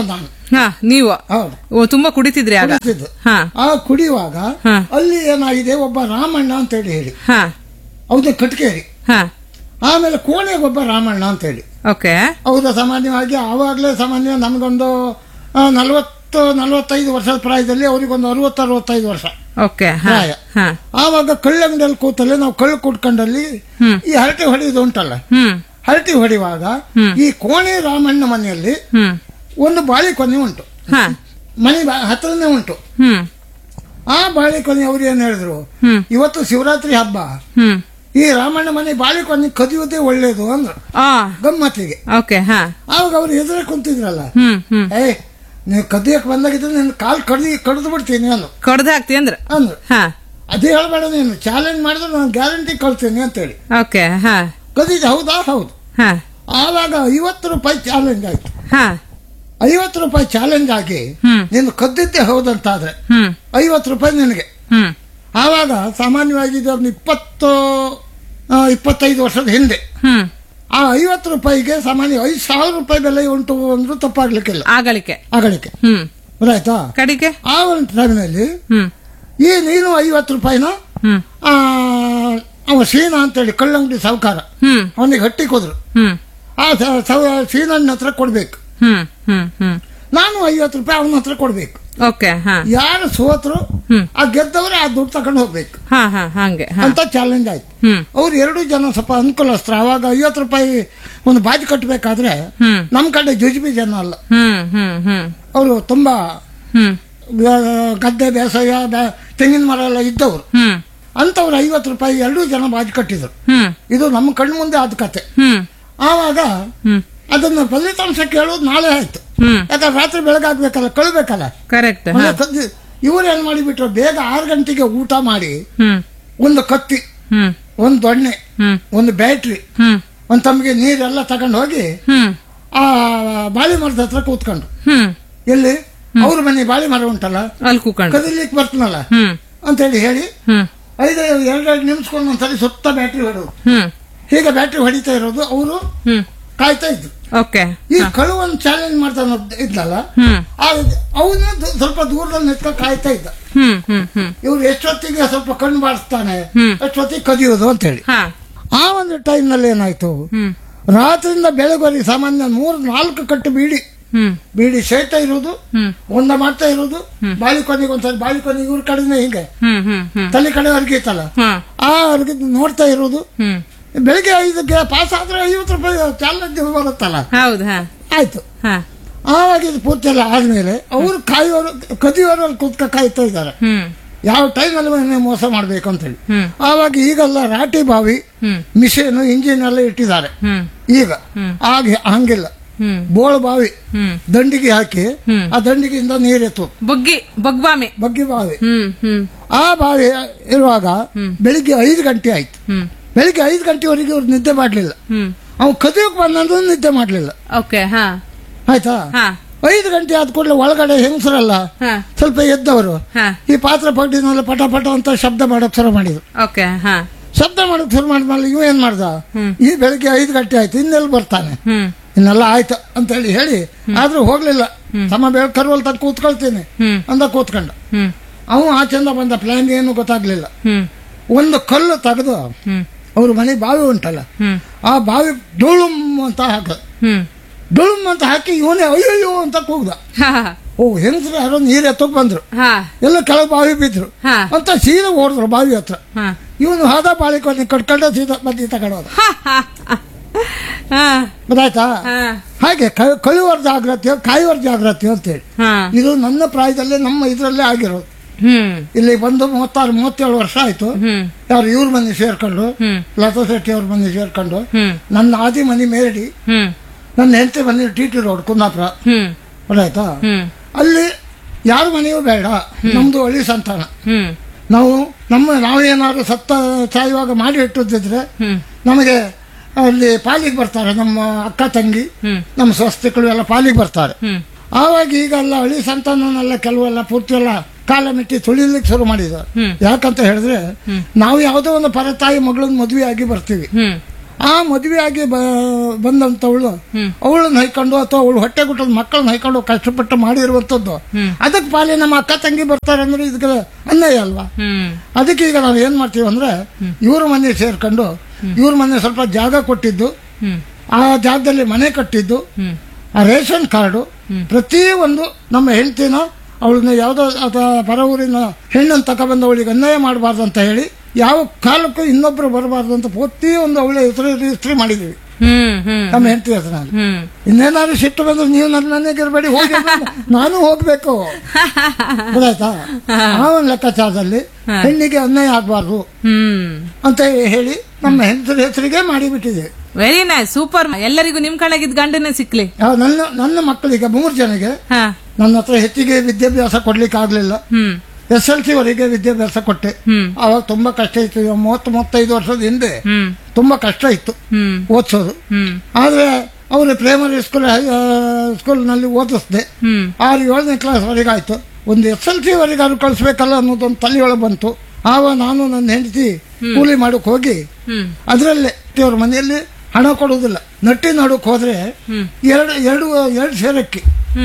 ಹಾ ನೀವು ಹೌದು ಓ, ತುಂಬಾ ಕುಡಿತಿದ್ರಿ ಆಗ. ಕುಡಿತಿದ್ದು. ಹಾ ಆ ಕುಡಿಯುವಾಗ ಹಾ. ಅಲ್ಲಿ ಏನಾಗಿದೆ, ಒಬ್ಬ ರಾಮಣ್ಣ ಅಂತ ಹೇಳಿ ಹೇಳಿ ಹಾ ಹೌದು ಕಟ್ಕೇರಿ, ಹಾ ಆಮೇಲೆ ಕೋಣೆಗೊಬ್ಬ ರಾಮಣ್ಣ ಅಂತ ಹೇಳಿ. ಓಕೆ. ಹೌದಾ, ಸಾಮಾನ್ಯವಾಗಿ ಆವಾಗಲೇ ಸಾಮಾನ್ಯ ನಮಗೊಂದು ಆ, ನಲವತ್ತು ನಲವತ್ತೈದು ವರ್ಷದ ಪ್ರಾಯದಲ್ಲಿ ಅವರಿಗೊಂದು ಅರವತ್ತು ಅರವತ್ತೈದು ವರ್ಷ ಓಕೆ. ಹಾ ಪ್ರಾಯ. ಹಾ ಆವಾಗ ಕಳ್ಳಂಗಡಿಯಲ್ಲಿ ಕೂತಲ್ಲಿ ನಾವು ಕಳ್ಳು ಕುಟ್ಕೊಂಡಲ್ಲಿ ಹ್ಮ್ ಈ ಹರಟೆ ಹೊಡೆಯೋದು ಉಂಟಲ್ಲ, ಹ್ಮ್ ಹರಟೆ ಹೊಡೆಯುವಾಗ ಹ್ಮ್. ಈ ಕೋಣೆ ರಾಮಣ್ಣ ಮನೆಯಲ್ಲಿ ಹ್ಮ್ ಒಂದು ಬಾಳೆಕೊನೆ ಉಂಟು, ಹಾ ಮನೆ ಬಾ- ಹತ್ರನೇ ಉಂಟು. ಹ್ಮ್ ಆ ಬಾಳೆಕೊನೆ ಅವ್ರು ಏನ್ ಹೇಳಿದ್ರು, ಹ್ಮ್ ಇವತ್ತು ಶಿವರಾತ್ರಿ ಹಬ್ಬ, ಹ್ಮ್ ಈ ರಾಮಣ್ಣ ಮನೆ ಬಾಳೆಕೊನೆ ಕದಿಯೋದೇ ಒಳ್ಳೇದು ಅಂದ್ರು ಆ ಗಮ್ಮತ್ತಿಗೆ. ಓಕೆ. ಹಾ ಆವಾಗ ಅವ್ರು ಎದುರೇ ಕುಂತಿದ್ರಲ್ಲ, ಹ್ಮ್ ಹ್ಮ್ ಏ ನೀವು ಕದಿಯಕ್ ಬಂದಾಗಿದ್ರೆ ನಿನ್ನ ಕಾಲ್ ಕಡ್ದು ಕಡ್ದು ಬಿಡ್ತೀನಿ ಅಂದ್ರು ಕಡ್ದ ಹಾಕ್ತಿ ಅಂದ್ರ. ಅಂದ್ರು ಹಾ ಅದೇ ಹೇಳ್ಬೇಡ, ನೀನು ಚಾಲೆಂಜ್ ಮಾಡಿದ್ರೆ ನಾನು ಗ್ಯಾರಂಟಿ ಕಳ್ತೀನಿ ಅಂತೇಳಿ. ಓಕೆ. ಹಾ ಕದಿದ ಹೌದಾ, ಹೌದು. ಹಾ ಆವಾಗ ಐವತ್ತು ರೂಪಾಯಿ ಚಾಲೆಂಜ್ ಆಯ್ತು. ಹಾ ಐವತ್ತು ರೂಪಾಯಿ ಚಾಲೆಂಜ್ ಆಗಿ ಹ್ಮ್ ನೀನು ಕದ್ದಿದ್ದೆ ಹೌದಂತಾದ್ರೆ ಹ್ಮ್ ಐವತ್ತು ರೂಪಾಯಿ ನಿನಗೆ. ಹ್ಮ್ ಆವಾಗ ಸಾಮಾನ್ಯವಾಗಿ ಇದೊಂದು ಇಪ್ಪತ್ತು ಆ, ಇಪ್ಪತ್ತೈದು ವರ್ಷದ ಹಿಂದೆ ಹ್ಮ್ ಆ ಐವತ್ತು ರೂಪಾಯಿಗೆ ಸಾಮಾನ್ಯ ಐದು ಸಾವಿರ ರೂಪಾಯಿ ಬೆಲೆ ಉಂಟು ಅಂದ್ರೂ ತಪ್ಪಾಗ್ಲಿಕ್ಕಿಲ್ಲ ಆಗಲಿಕ್ಕೆ. ಆಗಳಿಕೆ. ಹ್ಮ್ ಗೊತ್ತಾಯ್ತಾ? ಕಡಿಗೆ. ಆ ಒಂದು ಟೈಮ್ನಲ್ಲಿ ಹ್ಮ್ ಈ ನೀನು ಐವತ್ತು ರೂಪಾಯಿನ ಹ್ಮ್ ಆ, ಅವ ಸೀನಾ ಅಂತೇಳಿ ಕಳ್ಳಂಗಡಿ ಸಾವುಕಾರ ಹ್ಮ್ ಅವನಿಗೆ ಹಟ್ಟಿ ಕೊದ್ರು. ಹ್ಮ್ ಆ ಸ- ಸವ- ಸೀನಣ್ಣ ಹತ್ರ ಕೊಡ್ಬೇಕು, ಹ್ಮ್ ಹ್ಮ್ ಹ್ಮ್ ನಾನು ಐವತ್ತು ರೂಪಾಯಿ ಅವನ ಹತ್ರ ಕೊಡ್ಬೇಕು. ಓಕೆ. ಹಾ ಯಾರು ಸೋತರು ಹ್ಮ್ ಆ ಗೆದ್ದವರೇ ಆ ದುಡ್ಡು ತಗೊಂಡು ಹೋಗ್ಬೇಕು ಹಾ ಹಾ ಹಂಗೆ. ಹಾ ಅಂತ ಚಾಲೆಂಜ್ ಆಯ್ತು. ಹ್ಮ್ ಅವ್ರು ಎರಡು ಜನ ಸ್ವಲ್ಪ ಅನುಕೂಲಸ್ತ್ರ. ಅವಾಗ ಐವತ್ತು ರೂಪಾಯಿ ಒಂದು ಬಾಜಿ ಕಟ್ಟಬೇಕಾದ್ರೆ ಹ್ಮ್ ನಮ್ ಕಡೆ ಜುಜುಬಿ ಜನ ಅಲ್ಲ, ಹ್ಮ್ ಹ್ಮ್ ಹ್ಮ್ ಅವರು ತುಂಬಾ ಹ್ಮ್ ಆ, ಗದ್ದೆ ಬೇಸಾಯ ಬೆ- ತೆಂಗಿನ ಮರ ಎಲ್ಲ ಇದ್ದವರು. ಹ್ಮ್ ಅಂತವ್ರು ಐವತ್ತು ರೂಪಾಯಿ ಎರಡೂ ಜನ ಬಾಜಿ ಕಟ್ಟಿದ್ರು. ಹ್ಮ್ ಇದು ನಮ್ಮ ಕಣ್ಣು ಮುಂದೆ ಆದ ಕತೆ. ಹ್ಮ್ ಆವಾಗ ಹ್ಮ್ ಅದನ್ನ ಫಲಿತಾಂಶ ಕೇಳೋದು ನಾಳೆ ಆಯ್ತು. ಹ್ಮ್ ಯಾಕಂದ್ರೆ ರಾತ್ರಿ ಬೆಳಗಾಗ್ಬೇಕಲ್ಲ, ಕಳ್ಬೇಕಲ್ಲ. ಕರೆಕ್ಟ್. ಇವ್ರು ಏನ್ ಮಾಡಿಬಿಟ್ರು, ಬೇಗ ಆರು ಗಂಟೆಗೆ ಊಟ ಮಾಡಿ ಹ್ಮ್ ಒಂದು ಕತ್ತಿ, ಹ್ಮ್ ಒಂದು ದೊಣ್ಣೆ, ಹ್ಮ್ ಒಂದು ಬ್ಯಾಟ್ರಿ, ಹ್ಮ್ ಒಂದು ತಮಗೆ ನೀರೆಲ್ಲ ತಗೊಂಡು ಹೋಗಿ ಹ್ಮ್ ಆ ಬಾಳೆ ಮರದ ಹತ್ರ ಕೂತ್ಕೊಂಡ್ರು. ಹ್ಮ್ ಎಲ್ಲಿ ಅವ್ರ ಮನೆ ಬಾಳೆ ಮರ ಉಂಟಲ್ಲ, ಅಲ್ಲಿ ಕೂಕೊಂಡು. ಕದಿಲಿಕ್ಕೆ ಬರ್ತನಲ್ಲ ಹ್ಮ್ ಅಂತೇಳಿ ಹೇಳಿ ಹ್ಮ್ ಐದು ಎರಡೆರಡು ನಿಮಿಷಕೊಂಡು ಒಂದ್ಸರಿ ಸುತ್ತ ಬ್ಯಾಟ್ರಿ ಹೊಡೋದು. ಹ್ಮ್ ಹೀಗೆ ಬ್ಯಾಟ್ರಿ ಹೊಡಿತಾ ಇರೋದು, ಅವರು ಹ್ಮ್ ಕಾಯ್ತಾ ಇದ್ರು. ಓಕೆ. ಈ ಕಳುವನ್ನು ಚಾಲೆಂಜ್ ಮಾಡ್ತಾನ ಇದ್ನಲ್ಲ, ಹ್ಮ್ ಅವನು ಸ್ವಲ್ಪ ದೂರದಲ್ಲಿ ನಿಂತ್ಕೊಂಡು ಕಾಯ್ತಾ ಇದ್ದ. ಹ್ಮ್ ಹ್ಮ್ ಹ್ಮ್ ಇವ್ರು ಎಷ್ಟೊತ್ತಿಗೆ ಸ್ವಲ್ಪ ಕಣ್ಣು ಬಾರಿಸ್ತಾನೆ, ಹ್ಮ್. ಎಷ್ಟೊತ್ತಿಗೆ ಕದಿಯೋದು ಅಂತ ಹೇಳಿ. ಹಾ ಆ ಒಂದು ಟೈಮ್ ನಲ್ಲಿ ಏನಾಯ್ತು, ಹ್ಮ್ ರಾತ್ರಿಯಿಂದ ಬೆಳಗ್ವರೆಗೆ ಸಾಮಾನ್ಯ ಮೂರ್ ನಾಲ್ಕು ಕಟ್ಟು ಬೀಡಿ ಹ್ಮ್ ಬೀಡಿ ಸೇತಾ ಇರೋದು, ಹ್ಮ್ ಒಂದ ಮಾಡ್ತಾ ಇರೋದು. ಬಾಳಿ ಕೊನೆಗೆ ಒಂದ್ಸರಿ ಬಾಳಿ ಕೊನೆಗೆ ಇವ್ರ ಕಡೆನೇ ಹಿಂಗೆ ಹ್ಮ್ ಹ್ಮ್ ಹ್ಮ್ ತಲೆ ಕಡೆ ಅರ್ಗಿತ್ತಲ್ಲ, ಹಾ ಆ ಅರ್ಗಿ ನೋಡ್ತಾ ಇರೋದು. ಹ್ಮ್ ಬೆಳಿಗ್ಗೆ ಐದಕ್ಕೆ ಪಾಸ್ ಆದ್ರೆ ಐವತ್ತು ರೂಪಾಯಿ ಚಾಲೆಂಜ್ ಬರುತ್ತಲ್ಲ, ಹೌದು. ಹಾ ಆಯ್ತು. ಹಾ ಆವಾಗ ಇದು ಪೂರ್ತಿ ಎಲ್ಲ ಆದ್ಮೇಲೆ ಅವರು ಕಾಯೋರು ಕದಿಯೋರು ಅಲ್ಲಿ ಕೂತ್ಕ ಕಾಯ್ತಾ ಇದ್ದಾರೆ, ಹ್ಮ್ ಯಾವ ಟೈಮಲ್ಲಿ ಮೋಸ ಮಾಡ್ಬೇಕು ಅಂತ ಹೇಳಿ. ಹ್ಮ್ ಆವಾಗ ಈಗೆಲ್ಲ ರಾಟಿ ಬಾವಿ, ಹ್ಮ್ ಮಿಷಿನ್, ಇಂಜಿನ್ ಎಲ್ಲ ಇಟ್ಟಿದ್ದಾರೆ. ಹ್ಮ್ ಈಗ ಆಗ ಹಂಗಿಲ್ಲ, ಹ್ಮ್ ಬೋಳ ಬಾವಿ ಹ್ಮ್ ದಂಡಿಗೆ ಹಾಕಿ ಹ್ಮ್. ಆ ದಂಡಿಗೆಯಿಂದ ನೀರೆತ್ತು ಬಗ್ಗಿ ಬಗ್ಬಾಮಿ. ಬಗ್ಗಿ ಬಾವಿ. ಹ್ಮ್ ಹ್ಮ್ ಆ ಬಾವಿ ಇರುವಾಗ ಬೆಳಿಗ್ಗೆ ಐದು ಗಂಟೆ ಆಯ್ತು. ಹ್ಮ್ ಬೆಳಿಗ್ಗೆ ಐದು ಗಂಟೆವರೆಗೆ ಅವ್ರು ನಿದ್ದೆ ಮಾಡ್ಲಿಲ್ಲ. ಹ್ಮ್ ಅವ್ನು ಕದಿಯೋಕ್ ಬಂದಂದ್ರೂ ನಿದ್ದೆ ಮಾಡ್ಲಿಲ್ಲ. ಓಕೆ. ಹಾ ಆಯ್ತಾ? ಹಾ ಐದು ಗಂಟೆ ಆದ ಕೂಡಲೇ ಒಳಗಡೆ ಹೆಂಗಸರಲ್ಲ ಹಾ ಸ್ವಲ್ಪ ಎದ್ದವರು ಹಾ ಈ ಪಾತ್ರ ಪಟ್ಟಿನಲ್ಲಿ ಪಟ ಪಟ ಅಂತ ಶಬ್ದ ಮಾಡಕ್ ಶುರು ಮಾಡಿದ್ರು. ಓಕೆ. ಹಾ ಶಬ್ದ ಮಾಡಕ್ ಶುರು ಮಾಡಿದ್ಮೇಲೆ ಇವ ಏನ್ ಮಾಡ್ದ, ಹ್ಮ್. ಈ ಬೆಳಿಗ್ಗೆ ಐದು ಗಂಟೆ ಆಯ್ತು, ಇನ್ನೆಲ್ಲಿ ಬರ್ತಾನೆ, ಹ್ಮ್ ಇನ್ನೆಲ್ಲ ಆಯ್ತು ಅಂತ ಹೇಳಿ ಹೇಳಿ ಆದ್ರೂ ಹೋಗ್ಲಿಲ್ಲ. ಸಮ ಬೆಳಗ್ಗೆ ಕರುವಲ್ ತನಕ ಕೂತ್ಕೊಳ್ತೀನಿ ಹ್ಮ್ ಅಂದ ಕೂತ್ಕೊಂಡ. ಹ್ಮ್ ಅವ ಆಚೆಂದ ಬಂದ, ಪ್ಲಾನ್ ಏನು ಗೊತ್ತಾಗ್ಲಿಲ್ಲ. ಹ್ಮ್ ಒಂದು ಕಲ್ಲು ತೆಗೆದು ಹ್ಮ್ ಅವ್ರ ಮನೆ ಬಾವಿ ಉಂಟಲ್ಲ, ಹ್ಮ್ ಆ ಬಾವಿ ಡೊಳುಮ್ ಅಂತ ಹಾಕ ಹ್ಮ್ ಡೊಳುಮ್ ಅಂತ ಹಾಕಿ ಇವನೇ ಅಯ್ಯಯ್ಯೋ ಅಂತ ಕೂಗ್ದ. ಹಾ ಓ ಹೆಂಗಸ್ರು ಯಾರೋ ನೀರ್ ಎತ್ತಕ್ ಬಂದ್ರು, ಹಾ ಎಲ್ಲ ಕೆಳಗೆ ಬಾವಿ ಬಿದ್ರು ಹಾ ಅಂತ ಸೀದಾ ಓಡಿದ್ರು ಬಾವಿ ಹತ್ರ. ಹಾ ಇವನು ಹಾದ ಬಾಳಿ ಕೊನೆ ಕಟ್ಕೊಂಡ ಸೀದಾ ಬದ್ದಿ ತಗೊಂಡೋದ. ಹಾ ಗೊತ್ತಾಯ್ತಾ? ಹಾ ಹಾಗೆ ಕಳುವರ ಜಾಗ್ರತೆಯೋ ಕಾಯುವರ ಜಾಗ್ರತೆಯೋ ಅಂತೇಳಿ ಹಾ ಇದು ನನ್ನ ಪ್ರಾಯದಲ್ಲೇ ನಮ್ಮ ಇದರಲ್ಲೇ ಆಗಿರೋದು. ಹ್ಮ್ ಇಲ್ಲಿ ಬಂದು ಮೂವತ್ತಾರು ಮೂವತ್ತೇಳು ವರ್ಷ ಆಯ್ತು. ಹ್ಮ್ ಯಾರು ಇವ್ರ ಮನೆ ಸೇರ್ಕೊಂಡು, ಹ್ಮ್ ಲತಾ ಶೆಟ್ಟಿ ಅವ್ರ ಮನೆ ಸೇರ್ಕೊಂಡು, ಹ್ಮ್ ನನ್ನ ಆದಿ ಮನೆ ಮೇರಡಿ, ಹ್ಮ್ ನನ್ನ ಹೆಂಡತಿ ಮನೆ ಟಿ ಟಿ ರೋಡ್ ಕುಂದಾಪುರ. ಹ್ಮ್ ಗೊತ್ತಾಯ್ತಾ? ಹ್ಮ್ ಅಲ್ಲಿ ಯಾರ ಮನೆಯೂ ಬೇಡ, ನಮ್ದು ಹಳ್ಳಿ ಸಂತಾನ. ಹ್ಮ್ ನಾವು ನಮ್ಮ ನಾವೇನಾದ್ರು ಸತ್ತ ಸಾಯುವಾಗ ಮಾಡಿ ಇಟ್ಟಿದ್ರೆ ಹ್ಮ್ ನಮಗೆ ಅಲ್ಲಿ ಪಾಲಿಗೆ ಬರ್ತಾರೆ, ನಮ್ಮ ಅಕ್ಕ ತಂಗಿ, ಹ್ಮ್ ನಮ್ಮ ಸ್ವಸ್ತಿಗಳು ಎಲ್ಲ ಪಾಲಿಗೆ ಬರ್ತಾರೆ. ಹ್ಮ್ ಆವಾಗ ಈಗೆಲ್ಲ ಹಳ್ಳಿ ಸಂತಾನನೆಲ್ಲ ಕೆಲವೆಲ್ಲ ಪೂರ್ತಿ ಎಲ್ಲ ಕಾಲ ಮೆಟ್ಟಿ ತುಳಿಲಿಕ್ಕೆ ಶುರು ಮಾಡಿದ್ದಾರೆ. ಹ್ಮ್. ಯಾಕಂತ ಹೇಳಿದ್ರೆ ನಾವು ಯಾವುದೋ ಒಂದು ಪರತಾಯಿ ಮಗಳನ್ನ ಮದುವೆ ಆಗಿ ಬರ್ತೀವಿ. ಹ್ಮ್ ಆ ಮದುವೆಯಾಗಿ ಬಂದಂತವಳು ಅವಳನ್ನ ಹೈಕೊಂಡು ಅಥವಾ ಅವಳು ಹೊಟ್ಟೆ ಗುಟ್ಟದ ಮಕ್ಕಳನ್ನ ಹೈಕೊಂಡು ಕಷ್ಟಪಟ್ಟು ಮಾಡಿರುವಂತದ್ದು ಅದಕ್ಕೆ ಪಾಲಿ ನಮ್ಮ ಅಕ್ಕ ತಂಗಿ ಬರ್ತಾರೆ ಅಂದ್ರೆ ಇದಕ್ಕೆ ಅನ್ಯಾಯ ಅಲ್ವಾ. ಅದಕ್ಕೆ ಈಗ ನಾವು ಏನ್ ಮಾಡ್ತೀವಿ ಅಂದ್ರೆ ಇವ್ರ ಮನೆ ಸೇರ್ಕೊಂಡು ಇವ್ರ ಮನೆ ಸ್ವಲ್ಪ ಜಾಗ ಕೊಟ್ಟಿದ್ದು, ಆ ಜಾಗದಲ್ಲಿ ಮನೆ ಕಟ್ಟಿದ್ದು, ಆ ರೇಷನ್ ಕಾರ್ಡು, ಪ್ರತಿ ಒಂದು ನಮ್ಮ ಹೆಂಡತಿನ ಅವಳನ್ನ ಯಾವ್ದೋ ಅಥವಾ ಪರ ಊರಿನ ಹೆಣ್ಣನ್ನು ತಗೊಬಂದು ಅವಳಿಗೆ ಅನ್ಯಾಯ ಮಾಡಬಾರ್ದು ಅಂತ ಹೇಳಿ ಯಾವ ಕಾಲಕ್ಕೂ ಇನ್ನೊಬ್ರು ಬರಬಾರ್ದು ಅಂತ ಪ್ರತಿ ಒಂದು ಅವಳ ಹೆಸರು ರಿಜಿಸ್ಟ್ರಿ ಮಾಡಿದೀವಿ ನಮ್ಮ ಹೆಂಡತಿ ಹೆಸರಲ್ಲಿ. ಇನ್ನೇನಾದ್ರು ಸಿಟ್ಟು ಬಂದ್ರೆ ನೀವು ನನ್ನ ಮನೆಗೆ ಇರಬೇಡಿ, ಹೋಗಿ ನಾನು ಹೋಗ್ಬೇಕು ಗೊತ್ತಾಯ್ತಾ. ಆ ಒಂದು ಲೆಕ್ಕಾಚಾರದಲ್ಲಿ ಹೆಣ್ಣಿಗೆ ಅನ್ಯಾಯ ಆಗ್ಬಾರ್ದು ಅಂತ ಹೇಳಿ ನಮ್ಮ ಹೆಂಡತಿಯ ಹೆಸರಿಗೆ ಮಾಡಿಬಿಟ್ಟಿದ್ದೇವೆ. Very nice, super. ಎಲ್ಲರಿಗೂ ನಿಮ್ ಕಣಗಿದ್ ಗಂಡನೇ ಸಿಕ್ಲಿ. ನನ್ನ ನನ್ನ ಮಕ್ಕಳಿಗೆ ಮೂರು ಜನಗೆ ನನ್ನ ಹತ್ರ ಹೆಚ್ಚಿಗೆ ವಿದ್ಯಾಭ್ಯಾಸ ಕೊಡ್ಲಿಕ್ಕೆ ಆಗ್ಲಿಲ್ಲ. ಎಸ್ ಎಲ್ ಸಿ ವರೆಗೆ ವಿದ್ಯಾಭ್ಯಾಸ ಕೊಟ್ಟೆ. ಅವಾಗ ತುಂಬಾ ಕಷ್ಟ ಇತ್ತು. ಮೂವತ್ತು ಮೂವತ್ತೈದು ವರ್ಷದ ಹಿಂದೆ ತುಂಬಾ ಕಷ್ಟ ಇತ್ತು ಓದಿಸೋದು. ಆದ್ರೆ ಅವರು ಪ್ರೈಮರಿ ಸ್ಕೂಲ್ ಸ್ಕೂಲ್ ನಲ್ಲಿ ಓದಿಸ್ದೆ. ಆರು ಏಳನೇ ಕ್ಲಾಸ್ ವರೆಗೆ ಆಯ್ತು. ಒಂದು ಎಸ್ ಎಲ್ ಸಿ ವರೆಗೆ ಅವ್ರು ಕಳಿಸ್ಬೇಕಲ್ಲ ಅನ್ನೋದೊಂದು ತಲೆಯೊಳಗೆ ಬಂತು. ಆವಾಗ ನಾನು ನನ್ನ ಹೆಂಡತಿ ಕೂಲಿ ಮಾಡಕ್ ಹೋಗಿ ಅದರಲ್ಲೇ ಅವ್ರ ಮನೆಯಲ್ಲಿ ಹಣ ಕೊಡುವುದಿಲ್ಲ. ನಟ್ಟಿ ನಡುಕ್ ಹೋದ್ರೆ ಎರಡು ಎರಡು ಎರಡು ಸೇರಕ್ಕಿ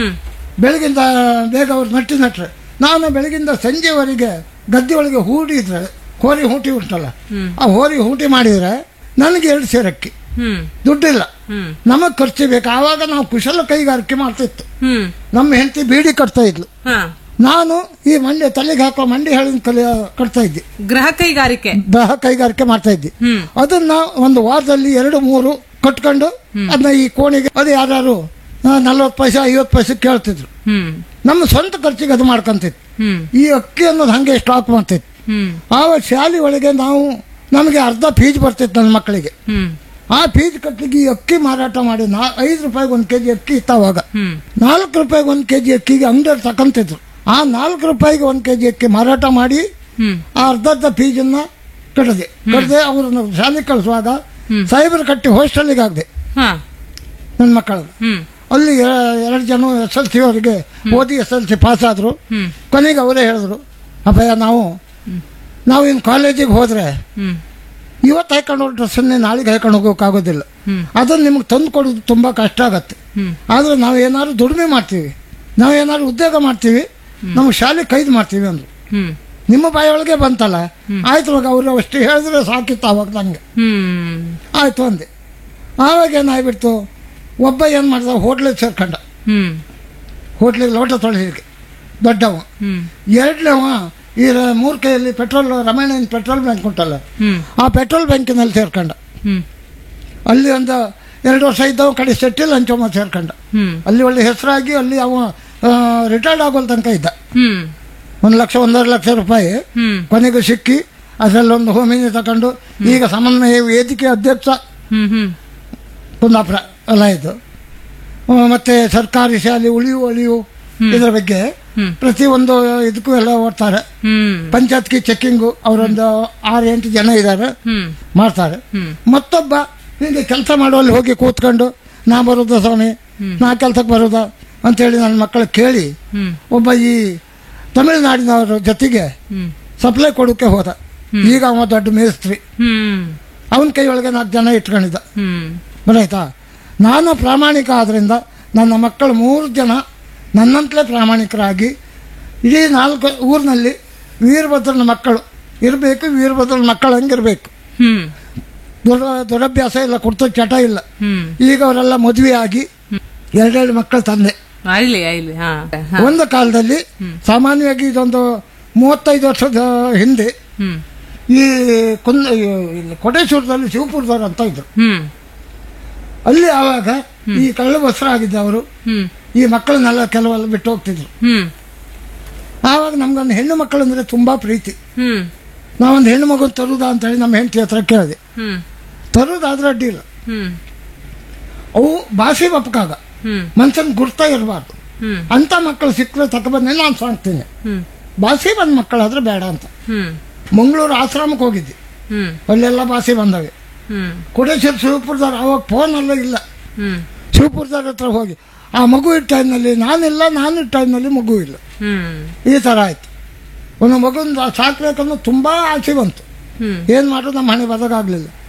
ಬೆಳಗಿಂದ ಬೇಗ ಅವ್ರು ನಟ್ಟಿ ನಟ್ರೆ ನಾನು ಬೆಳಗಿಂದ ಸಂಜೆವರೆಗೆ ಗದ್ದೆ ಒಳಗೆ ಹೂಡಿದ್ರೆ ಹೋರಿ ಹೂಟಿ ಉಂಟಲ್ಲ, ಆ ಹೋರಿ ಹೂಟಿ ಮಾಡಿದ್ರೆ ನನಗೆ ಎರಡು ಸೇರಕ್ಕಿ ದುಡ್ಡಿಲ್ಲ, ನಮಗ್ ಖರ್ಚು ಬೇಕು. ಆವಾಗ ನಾವು ಕುಶಲ ಕೈಗಾರಿಕೆ ಮಾಡ್ತಿತ್ತು. ನಮ್ಮ ಹೆಂಡತಿ ಬೀಡಿ ಕಟ್ತಾ ಇದ್ಲು, ನಾನು ಈ ಮಂಡಿ ತಲೆಗೆ ಹಾಕೋ ಮಂಡಿ ಹೇಳಿನ ಕಲಿಯ ಕಟ್ತಾ ಇದ್ದೆ. ಗೃಹ ಕೈಗಾರಿಕೆ ಗೃಹ ಕೈಗಾರಿಕೆ ಮಾಡ್ತಾ ಇದ್ದಿ. ಅದನ್ನ ಒಂದು ವಾರದಲ್ಲಿ ಎರಡು ಮೂರು ಕಟ್ಕೊಂಡು ಅದನ್ನ ಈ ಕೋಣಿಗೆ ಅದು ಯಾರು ನಲ್ವತ್ತು ಪೈಸೆ ಐವತ್ತು ಪೈಸೆ ಕೇಳ್ತಿದ್ರು. ನಮ್ಮ ಸ್ವಂತ ಖರ್ಚಿಗೆ ಅದು ಮಾಡ್ಕೊಂತಿತ್ತು. ಈ ಅಕ್ಕಿ ಅನ್ನೋದು ಹಂಗೆ ಸ್ಟಾಕ್ ಮಾಡ್ತಿತ್ತು. ಆವಾಗ ಶಾಲೆ ಒಳಗೆ ನಾವು ನಮಗೆ ಅರ್ಧ ಫೀಸ್ ಬರ್ತಿತ್ತು ನನ್ನ ಮಕ್ಕಳಿಗೆ. ಆ ಫೀಸ್ ಕಟ್ಟಲಿಕ್ಕೆ ಈ ಅಕ್ಕಿ ಮಾರಾಟ ಮಾಡಿ ನಾ ಐದು ರೂಪಾಯಿಗೆ ಒಂದು ಕೆಜಿ ಅಕ್ಕಿ ಇತ್ತು. ಅವಾಗ ನಾಲ್ಕು ರೂಪಾಯಿಗೆ ಒಂದು ಕೆಜಿ ಅಕ್ಕಿಗೆ ಅಂಗಡಿಯವ್ರು ತಕೊಂತಿದ್ರು. ಆ ನಾಲ್ಕು ರೂಪಾಯಿಗೆ ಒಂದು ಕೆಜಿ ಅಕ್ಕಿ ಮಾರಾಟ ಮಾಡಿ ಆ ಅರ್ಧ ಅರ್ಧ ಫೀಸನ್ನ ಕಟ್ಟದೆ ಕಟ್ಟದೆ ಅವ್ರನ್ನ ಶಾಲೆ ಕಳಿಸುವಾಗ ಸಾಹೇಬರು ಕಟ್ಟಿ ಹಾಸ್ಟೆಲ್ಗೆ ಆಗದೆ ನನ್ನ ಮಕ್ಕಳು. ಅಲ್ಲಿ ಎರಡು ಜನ ಎಸ್ ಎಲ್ ಸಿ ಅವರಿಗೆ ಓದಿ ಎಸ್ ಎಲ್ ಸಿ ಪಾಸ್ ಆದ್ರು. ಕೊನೆಗೆ ಅವರೇ ಹೇಳಿದ್ರು, ಅಪ್ಪಯ್ಯ ನಾವು ನಾವು ಇನ್ನು ಕಾಲೇಜಿಗೆ ಹೋದ್ರೆ ಇವತ್ತು ಹಾಕೊಂಡು ಡ್ರೆಸ್ಸನ್ನೇ ನಾಳೆಗೆ ಹಾಕೊಂಡು ಹೋಗೋಕ್ಕಾಗೋದಿಲ್ಲ. ಅದನ್ನ ನಿಮ್ಗೆ ತಂದು ಕೊಡೋದು ತುಂಬಾ ಕಷ್ಟ ಆಗತ್ತೆ. ಆದ್ರೆ ನಾವು ಏನಾದ್ರು ದುಡಿಮೆ ಮಾಡ್ತೀವಿ, ನಾವೇನಾದ್ರು ಉದ್ಯೋಗ ಮಾಡ್ತೀವಿ, ನಮ್ಗೆ ಶಾಲೆ ಕೈದು ಮಾಡ್ತೀವಿ ಅಂದ್ರು. ನಿಮ್ಮ ಬಾಯಿಯೊಳಗೆ ಬಂತಲ್ಲ, ಆಯ್ತು ಇವಾಗ ಅವ್ರು ಅಷ್ಟು ಹೇಳಿದ್ರೆ ಸಾಕಿತ್ತು ಅವಾಗ ನಂಗೆ. ಆಯ್ತು ಅಂದೆ. ಆವಾಗ ಏನಾಗ್ಬಿಡ್ತು, ಒಬ್ಬ ಏನ್ ಮಾಡ್ದ ಹೋಟ್ಲಿಗೆ ಸೇರ್ಕೊಂಡ. ಹೋಟ್ಲಿಗೆ ಲೋಟ ತೊಳೆಲಿಕ್ಕೆ ದೊಡ್ಡವ. ಎರಡನೇವ ಈ ಮೂರ್ ಕೈಯಲ್ಲಿ ಪೆಟ್ರೋಲ್ ರಮಾಯಣ ಪೆಟ್ರೋಲ್ ಬ್ಯಾಂಕ್ ಉಂಟಲ್ಲ, ಆ ಪೆಟ್ರೋಲ್ ಬ್ಯಾಂಕಿನಲ್ಲಿ ಸೇರ್ಕೊಂಡ. ಅಲ್ಲಿ ಒಂದು ಎರಡು ವರ್ಷ ಇದ್ದವ ಕಡೆ ಸೆಟ್ಟಿಲ್ ಹಂಚಮ್ಮ ಸೇರ್ಕೊಂಡ. ಅಲ್ಲಿ ಒಳ್ಳೆ ಹೆಸರಾಗಿ ಅಲ್ಲಿ ಅವ ರಿಟೈರ್ಡ್ ಆಗೋಲ್ ತನಕ ಇದ್ದ. ಒಂದು ಲಕ್ಷ ಒಂದೂವರೆ ಲಕ್ಷ ರೂಪಾಯಿ ಕೊನೆಗೂ ಸಿಕ್ಕಿ ಅದರಲ್ಲೊಂದು ಹೋಮಿನಿ ತಕೊಂಡು ಈಗ ಸಮನ್ವಯ ವೇದಿಕೆ ಅಧ್ಯಕ್ಷ ಕುಂದಾಪುರ ಎಲ್ಲ ಇದು. ಮತ್ತೆ ಸರ್ಕಾರಿ ಶಾಲೆ ಉಳಿವು ಅಳಿವು ಇದರ ಬಗ್ಗೆ ಪ್ರತಿಯೊಂದು ಇದಕ್ಕೂ ಎಲ್ಲ ಓಡ್ತಾರೆ. ಪಂಚಾಯತ್ಗೆ ಚೆಕ್ಕಿಂಗು ಅವರೊಂದು ಆರು ಎಂಟು ಜನ ಇದ್ದಾರೆ, ಮಾಡ್ತಾರೆ. ಮತ್ತೊಬ್ಬ ಹೀಗೆ ಕೆಲಸ ಮಾಡುವಲ್ಲಿ ಹೋಗಿ ಕೂತ್ಕೊಂಡು ನಾ ಬರೋದ ಸ್ವಾಮಿ, ನಾ ಕೆಲ್ಸಕ್ಕೆ ಬರೋದ ಅಂತೇಳಿ ನನ್ನ ಮಕ್ಕಳು ಕೇಳಿ ಒಬ್ಬ ಈ ತಮಿಳುನಾಡಿನವರ ಜೊತೆಗೆ ಸಪ್ಲೈ ಕೊಡೋಕೆ ಹೋದ. ಈಗ ಅವ ದೊಡ್ಡ ಮೇಸ್ತ್ರಿ, ಅವನ ಕೈ ಒಳಗೆ ನಾಲ್ಕು ಜನ ಇಟ್ಕೊಂಡಿದ್ದ. ಬರಾಯ್ತಾ. ನಾನು ಪ್ರಾಮಾಣಿಕ ಆದ್ರಿಂದ ನನ್ನ ಮಕ್ಕಳು ಮೂರು ಜನ ನನ್ನಂತಲೇ ಪ್ರಾಮಾಣಿಕರಾಗಿ ಇಡೀ ನಾಲ್ಕು ಊರಿನಲ್ಲಿ ವೀರಭದ್ರನ ಮಕ್ಕಳು ಇರಬೇಕು. ವೀರಭದ್ರನ ಮಕ್ಕಳು ಹಂಗಿರ್ಬೇಕು. ದೊಡ್ಡ ದುರಭ್ಯಾಸ ಇಲ್ಲ, ಕೊಡ್ತ ಚಟ ಇಲ್ಲ. ಈಗ ಅವರೆಲ್ಲ ಮದುವೆ ಆಗಿ ಎರಡೆರಡು ಮಕ್ಕಳು ತಂದೆ. ಒಂದು ಕಾಲದಲ್ಲಿ ಸಾಮಾನ್ಯವಾಗಿ ಇದೊಂದು ಮೂವತ್ತೈದು ವರ್ಷದ ಹಿಂದೆ ಈ ಕುಂದ ಕೋಟೇಶ್ವರದಲ್ಲಿ ಶಿವಪುರದವರು ಅಂತ ಇದ್ರು. ಅಲ್ಲಿ ಆವಾಗ ಈ ಕಳ್ಳ ಬಸ್ರ ಆಗಿದ್ದ ಅವರು ಈ ಮಕ್ಕಳನ್ನೆಲ್ಲ ಕೆಲವೆಲ್ಲ ಬಿಟ್ಟು ಹೋಗ್ತಿದ್ರು. ಆವಾಗ ನಮ್ಗೊಂದು ಹೆಣ್ಣು ಮಕ್ಕಳು ಅಂದ್ರೆ ತುಂಬಾ ಪ್ರೀತಿ. ನಾವೊಂದು ಹೆಣ್ಣು ಮಗು ತರುದಾ ಅಂತ ಹೇಳಿ ನಮ್ಮ ಹೆಂಡತಿ ಹತ್ರ ಕೇಳಿದೆ. ತರುದಾದ್ರೆ ಅಡ್ಡಿ ಇಲ್ಲ, ಅವು ಭಾಷೆ ಬಪ್ಪಕಾಗ ಮನ್ಸನ್ ಗುರ್ತಾ ಇರಬಾರ್ದು ಅಂತ ಮಕ್ಕಳು ಸಿಕ್ಕರೆ ತಗೊಬಂದ್ರೆ ನಾನು ಸಾಕ್ತೀನಿ. ಭಾಷೆ ಬಂದ ಮಕ್ಕಳಾದ್ರೆ ಬೇಡ ಅಂತ. ಮಂಗಳೂರು ಆಶ್ರಮಕ್ಕೆ ಹೋಗಿದ್ದೆ, ಅಲ್ಲೆಲ್ಲ ಭಾಷೆ ಬಂದವೆ. ಕೋಟೇಶ್ವರ ಶಿವಪುರದವ್ರು ಅವಾಗ ಫೋನ್ ಎಲ್ಲ ಇಲ್ಲ. ಶಿವಪುರದವ್ರ ಹತ್ರ ಹೋಗಿ ಆ ಮಗು ಇಟ್ಟ ಟೈಮ್ನಲ್ಲಿ ನಾನಿಲ್ಲ, ನಾನು ಇಟ್ಟ ಟೈಮ್ನಲ್ಲಿ ಮಗು ಇಲ್ಲ. ಈ ತರ ಆಯ್ತು. ಒಂದು ಮಗುನ ಸಾಕ್ಬೇಕನ್ನೋ ತುಂಬಾ ಆಸೆ ಬಂತು. ಏನ್ ಮಾಡೋದು, ನಮ್ಮ ಹಣೆ ಬದಗಾಗ್ಲಿಲ್ಲ.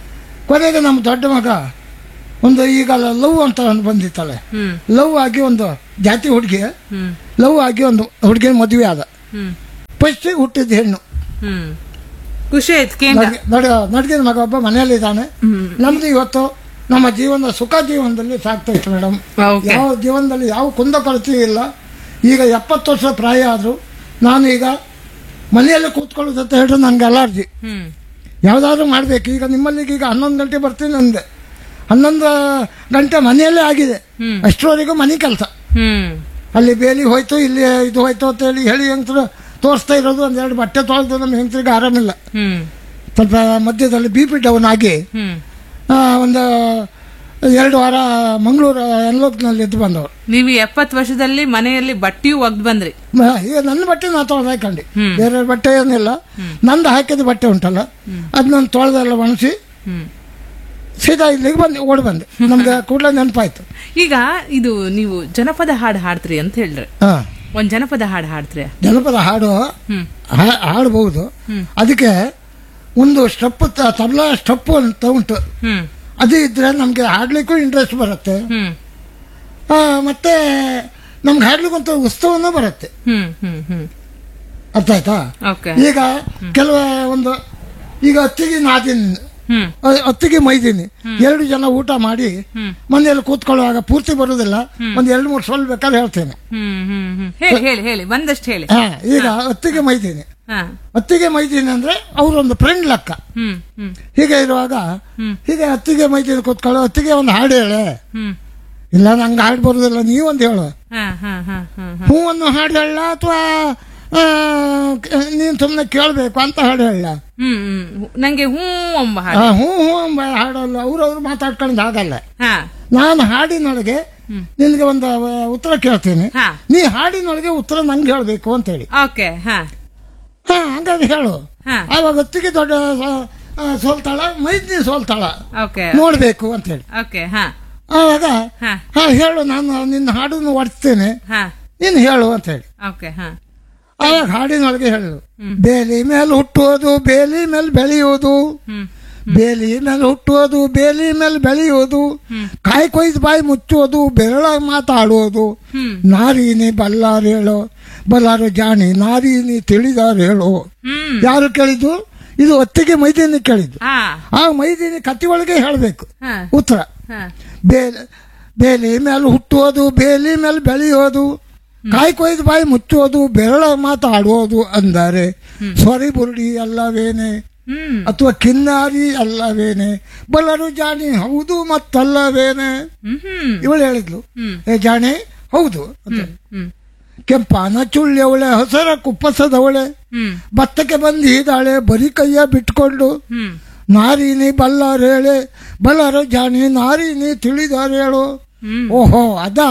ಕೊನೆಗೆ ನಮ್ಮ ದೊಡ್ಡ ಮಗ ಒಂದು ಈಗ ಲವ್ ಅಂತ ಒಂದು ಬಂದಿತ್ತಲ್ಲ, ಲವ್ ಆಗಿ ಒಂದು ಜಾತಿ ಹುಡುಗಿ ಲವ್ ಆಗಿ ಒಂದು ಹುಡುಗಿ ಮದುವೆ ಆದ. ಫಸ್ಟ್ ಹುಟ್ಟಿದ ಹೆಣ್ಣು. ಖುಷಿ ಆಯ್ತು. ನಡ್ಗಿದ ಮಗ ಒಬ್ಬ ಮನೆಯಲ್ಲಿದ್ದಾನೆ. ನಮ್ದು ಇವತ್ತು ನಮ್ಮ ಜೀವನ ಸುಖ ಜೀವನದಲ್ಲಿ ಸಾಕ್ತಾ ಇತ್ತು ಮೇಡಮ್. ಯಾವ ಜೀವನದಲ್ಲಿ ಯಾವ ಕುಂದಕೊರತೆ ಇಲ್ಲ. ಈಗ ಎಪ್ಪತ್ತು ವರ್ಷ ಪ್ರಾಯ ಆದ್ರು ನಾನು ಈಗ ಮನೆಯಲ್ಲಿ ಕೂತ್ಕೊಳ್ಳೋದಂತ ಹೇಳಿದ್ರೆ ನಂಗೆ ಅಲರ್ಜಿ. ಯಾವ್ದಾದ್ರು ಮಾಡ್ಬೇಕು. ಈಗ ನಿಮ್ಮಲ್ಲಿಗೆ ಈಗ ಹನ್ನೊಂದು ಗಂಟೆ ಬರ್ತೀನಿ ಅಂದೆ, ಹನ್ನೊಂದು ಗಂಟೆ ಮನೆಯಲ್ಲೇ ಆಗಿದೆ. ಅಷ್ಟರವರೆಗೂ ಮನೆ ಕೆಲಸ. ಅಲ್ಲಿ ಬೇಲಿ ಹೋಯ್ತು, ಇಲ್ಲಿ ಇದು ಹೋಯ್ತು ಅಂತ ಹೇಳಿ ಹೇಳಿ ಹೆಂಗಸರು ತೋರಿಸ್ತಾ ಇರೋದು. ಒಂದೆರಡು ಬಟ್ಟೆ ತೊಳೆದು ನಮ್ಮ ಹೆಂಗಸರಿಗೆ ಆರಾಮಿಲ್ಲ. ಸ್ವಲ್ಪ ಮಧ್ಯದಲ್ಲಿ ಬಿ ಪಿ ಡೌನ್ ಆಗಿ ಒಂದು ಎರಡು ವಾರ ಮಂಗಳೂರು ಎನ್ಲೋಕ್ನಲ್ಲಿ ಎದ್ದು ಬಂದವರು. ನೀವು ಎಪ್ಪತ್ತು ವರ್ಷದಲ್ಲಿ ಮನೆಯಲ್ಲಿ ಬಟ್ಟೆಯೂ ಒಗ್ದು ಬಂದ್ರಿ. ಈಗ ನನ್ನ ಬಟ್ಟೆ ನಾ ತೊಳೆದು ಹಾಕೊಂಡೆ, ಬೇರೆ ಬಟ್ಟೆ ಏನಿಲ್ಲ. ನಂದು ಹಾಕಿದ ಬಟ್ಟೆ ಉಂಟಲ್ಲ ಅದನ್ನ ತೊಳೆದೆಲ್ಲ ಒಣಸಿ ಸೀದಾ ಇಲ್ಲಿಗೆ ಬಂದು ಓಡಿ ಬಂದೆ. ನಮ್ಗೆ ಕೂಡಲೇ ನೆನಪಾಯ್ತು. ಈಗ ಇದು ನೀವು ಜನಪದ ಹಾಡು ಹಾಡ್ತೀರಿ ಅಂತ ಹೇಳ್ರಿ, ಒಂದ್ ಜನಪದ ಹಾಡು ಹಾಡ್ತೀರಿ? ಜನಪದ ಹಾಡು ಹಾಡಬಹುದು. ಅದಕ್ಕೆ ಒಂದು ಸ್ಟೆಪ್ ತಬಲಾ ಸ್ಟೆಪ್ ಅಂತ ಉಂಟು. ಅದು ಇದ್ರೆ ನಮ್ಗೆ ಹಾಡ್ಲಿಕ್ಕೂ ಇಂಟ್ರೆಸ್ಟ್ ಬರುತ್ತೆ, ಮತ್ತೆ ನಮ್ಗೆ ಹಾಡ್ಲಿಕ್ಕೆ ಒಂದು ಉತ್ಸವನೂ ಬರುತ್ತೆ. ಅರ್ಥ ಆಯ್ತಾ? ಈಗ ಕೆಲವ ಒಂದು ಈಗ ಹತ್ತಿಗೆ ನಾದಿನಿ, ಹತ್ತಿಗೆ ಮೈದೀನಿ ಎರಡು ಜನ ಊಟ ಮಾಡಿ ಮನೆಯಲ್ಲಿ ಕೂತ್ಕೊಳ್ಳುವಾಗ ಪೂರ್ತಿ ಬರುದಿಲ್ಲ. ಒಂದ್ ಎರಡು ಮೂರು ಸೊಲ್ ಬೇಕಾದ್ರೆ ಹೇಳ್ತೇನೆ. ಈಗ ಹತ್ತಿಗೆ ಮೈದೀನಿ, ಹತ್ತಿಗೆ ಮೈದೀನಿ ಅಂದ್ರೆ ಅವ್ರೊಂದು ಫ್ರೆಂಡ್ ಲೆಕ್ಕ. ಹೀಗೆ ಇರುವಾಗ ಹೀಗೆ ಹತ್ತಿಗೆ ಮೈದೀನಿ ಕೂತ್ಕೊಳ್ಳೋ, ಹತ್ತಿಗೆ ಒಂದು ಹಾಡು ಹೇಳೆ. ಇಲ್ಲ ನಂಗೆ ಹಾಡು ಬರುದಿಲ್ಲ, ನೀವೊಂದು ಹೇಳು. ಹೂ ಒಂದು ಹಾಡು ಹೇಳ ಅಥವಾ ನೀನ್ ಸುಮ್ನೆ ಕೇಳ್ಬೇಕು ಅಂತ ಹಾಡು ಹೇಳ? ನಂಗೆ ಹೂ ಹೂ ಹೂ ಎಂಬ ಹಾಡಲ್ಲ. ಅವ್ರವ್ರು ಮಾತಾಡ್ಕೊಂಡು ಆಗಲ್ಲ. ನಾನು ಹಾಡಿನೊಳಗೆ ನಿನ್ಗೆ ಒಂದು ಉತ್ತರ ಕೇಳ್ತೀನಿ, ನೀ ಹಾಡಿನೊಳಗೆ ಉತ್ತರ ನಂಗೆ ಹೇಳ್ಬೇಕು ಅಂತ ಹೇಳಿ. ಹಾ ಹಂಗಾಗಿ ಹೇಳು. ಆವಾಗ ಹೊತ್ತಿಗೆ ದೊಡ್ಡ ಸೋಲ್ತಾಳ, ಮೈದ್ನಿ ಸೋಲ್ತಾಳ ನೋಡ್ಬೇಕು ಅಂತ ಹೇಳಿ. ಆವಾಗ ಹಾ ಹೇಳು, ನಾನು ನಿನ್ನ ಹಾಡನ್ನು ಹೊಡ್ತೇನೆ, ನೀನ್ ಹೇಳು ಅಂತ ಹೇಳಿ. ಆವಾಗ ಹಾಡಿನೊಳಗೆ ಹೇಳು. ಬೇಲಿ ಮೇಲೆ ಹುಟ್ಟುವುದು, ಬೇಲಿ ಮೇಲೆ ಬೆಳೆಯುವುದು, ಬೇಲಿ ಮೇಲೆ ಹುಟ್ಟುವುದು, ಬೇಲಿ ಮೇಲೆ ಬೆಳೆಯುವುದು, ಕಾಯಿ ಕೊಯ್ದು ಬಾಯಿ ಮುಚ್ಚುವುದು, ಬೆರಳ ಮಾತಾಡುವುದು, ನಾರೀನಿ ಬಲ್ಲಾರು ಹೇಳೋ, ಬಲ್ಲಾರು ಜಾಣಿ ನಾರೀನಿ ತಿಳಿದಾರು ಹೇಳೋ. ಯಾರು ಕೇಳಿದ್ದು? ಇದು ಹೊತ್ತಿಗೆ ಮೈದೀನಿ ಕೇಳಿದ್ದು. ಆ ಮೈದೀನಿ ಕತ್ತಿ ಒಳಗೆ ಹೇಳಬೇಕು ಉತ್ತರ. ಬೇಲಿ ಬೇಲಿ ಮೇಲೆ ಹುಟ್ಟುವುದು, ಬೇಲಿ ಮೇಲೆ ಬೆಳೆಯೋದು, ಕಾಯಿ ಕೊಯ್ದು ಬಾಯಿ ಮುಚ್ಚೋದು, ಬೆರಳ ಮಾತಾಡುವುದು ಅಂದರೆ ಸ್ವರಿ ಬುರುಡಿ ಅಲ್ಲವೇನೆ ಅಥವಾ ಕಿನ್ನಾರಿ ಅಲ್ಲವೇನೆ, ಬಲ್ಲರು ಜಾಣಿ ಹೌದು ಮತ್ತಲ್ಲವೇನೆ. ಇವಳು ಹೇಳಿದ್ಲು, ಏ ಜಾಣಿ ಹೌದು ಅಂತ. ಕೆಂಪಾನ ಚುಳ್ಳಿಯವಳೆ, ಹಸರ ಕುಪ್ಪಸದವಳೆ, ಭತ್ತಕ್ಕೆ ಬಂದಿದ್ದಾಳೆ ಬರೀ ಕೈಯ ಬಿಟ್ಕೊಂಡು, ನಾರಿನಿ ಬಲ್ಲಾರೇಳೆ, ಬಲ್ಲರು ಜಾಣಿ ನಾರಿನಿ ತಿಳಿದಾರೇಳು. ಓಹೋ ಅದಾ,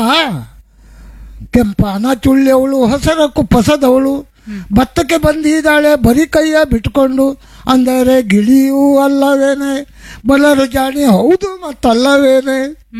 ಕೆಂಪಾನ ಚುಳ್ಳಿಯವಳು, ಹಸರ ಕುಪ್ಪಸದವಳು, ಭತ್ತಕ್ಕೆ ಬಂದಿದ್ದಾಳೆ ಬರೀ ಕೈಯ ಬಿಟ್ಕೊಂಡು ಅಂದರೆ ಗಿಳಿಯೂ ಅಲ್ಲವೇನೆ, ಬಲ್ಲರು ಜಾಣಿ ಹೌದು ಮತ್ತಲ್ಲವೇನೆ.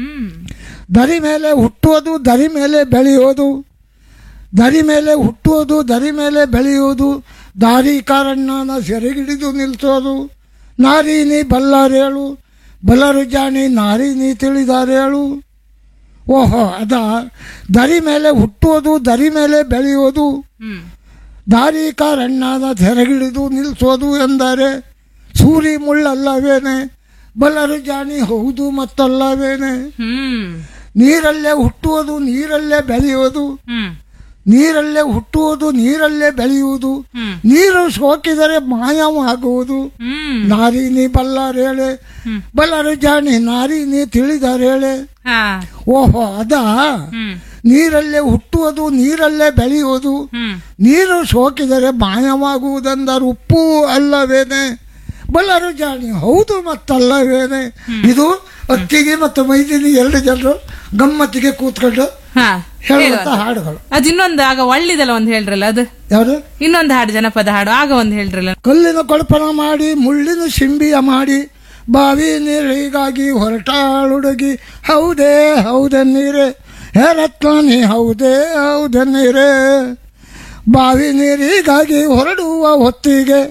ದರಿ ಮೇಲೆ ಹುಟ್ಟುವುದು, ದರಿ ಮೇಲೆ ಬೆಳೆಯೋದು, ದರಿ ಮೇಲೆ ಹುಟ್ಟುವುದು, ದರಿ ಮೇಲೆ ಬೆಳೆಯುವುದು, ದಾರಿ ಕಾರಣ್ಣನ ಸೆರೆಗಿಡಿದು ನಿಲ್ಲಿಸೋದು, ನಾರೀನಿ ಬಲ್ಲಾರೇಳು, ಬಲ್ಲರು ಜಾಣಿ ನಾರೀನಿ ತಿಳಿದಾರೇಳು. ಓಹೋ ಅದ, ದರಿ ಮೇಲೆ ಹುಟ್ಟುವುದು, ದರಿ ಮೇಲೆ ಬೆಳೆಯುವುದು, ದಾರಿ ಕಾರಣ್ಣನ ಸೆರೆಗಿಡಿದು ನಿಲ್ಲಿಸೋದು ಎಂದರೆ ಸೂರಿ ಮುಳ್ಳಲ್ಲವೇನೆ, ಬಲ್ಲರು ಜಾಣಿ ಹೌದು ಮತ್ತಲ್ಲವೇನೆ. ನೀರಲ್ಲೇ ಹುಟ್ಟುವುದು, ನೀರಲ್ಲೇ ಬೆಳೆಯುವುದು, ನೀರಲ್ಲೇ ಹುಟ್ಟುವುದು, ನೀರಲ್ಲೇ ಬೆಳೆಯುವುದು, ನೀರು ಸೋಕಿದರೆ ಮಾಯವಾಗುವುದು, ನಾರಿನಿ ಬಲ್ಲಾರೇಳೆ, ಬಲ್ಲರು ಜಾಣಿ ನಾರಿನಿ ತಿಳಿದಾರೇಳೆ. ಓಹೋ ಅದ, ನೀರಲ್ಲೇ ಹುಟ್ಟುವುದು, ನೀರಲ್ಲೇ ಬೆಳೆಯುವುದು, ನೀರು ಸೋಕಿದರೆ ಮಾಯವಾಗುವುದೆಂದರೆ ಉಪ್ಪು ಅಲ್ಲವೇನೆ, ಬಲ್ಲರು ಜಾಣಿ ಹೌದು ಮತ್ತಲ್ಲವೇನೆ. ಇದು ಅತ್ತಿಗೆ ಮತ್ತು ಮೈದಿನಿ ಎರಡು ಜನರು ಗಮ್ಮತ್ತಿಗೆ ಕೂತ್ಕೊಂಡು ಹೇಳುವಂತ ಹಾಡುಗಳು. ಅದು ಇನ್ನೊಂದು ಆಗ ಒಳ್ಳಿದಲ್ಲ ಒಂದು ಹೇಳ್ರಲ್ಲ, ಅದು ಯಾವುದು? ಇನ್ನೊಂದು ಹಾಡು, ಜನಪದ ಹಾಡು ಆಗ ಒಂದು ಹೇಳ್ರಲ್ಲ. ಕಲ್ಲಿನ ಕೊಳಪನ ಮಾಡಿ ಮುಳ್ಳಿನ ಶಿಂಬಿಯ ಮಾಡಿ ಬಾವಿ ನೀರಿಗಾಗಿ ಹೊರಟಾಳುಡುಗಿ, ಹೌದೇ ಹೌದ ನೀರೇ ಹೇರತ್ಲಾನಿ, ಹೌದೇ ಹೌದ ನೀರೇ. ಬಾವಿ ನೀರಿಗಾಗಿ ಹೊರಡುವ ಹೊತ್ತಿಗೆ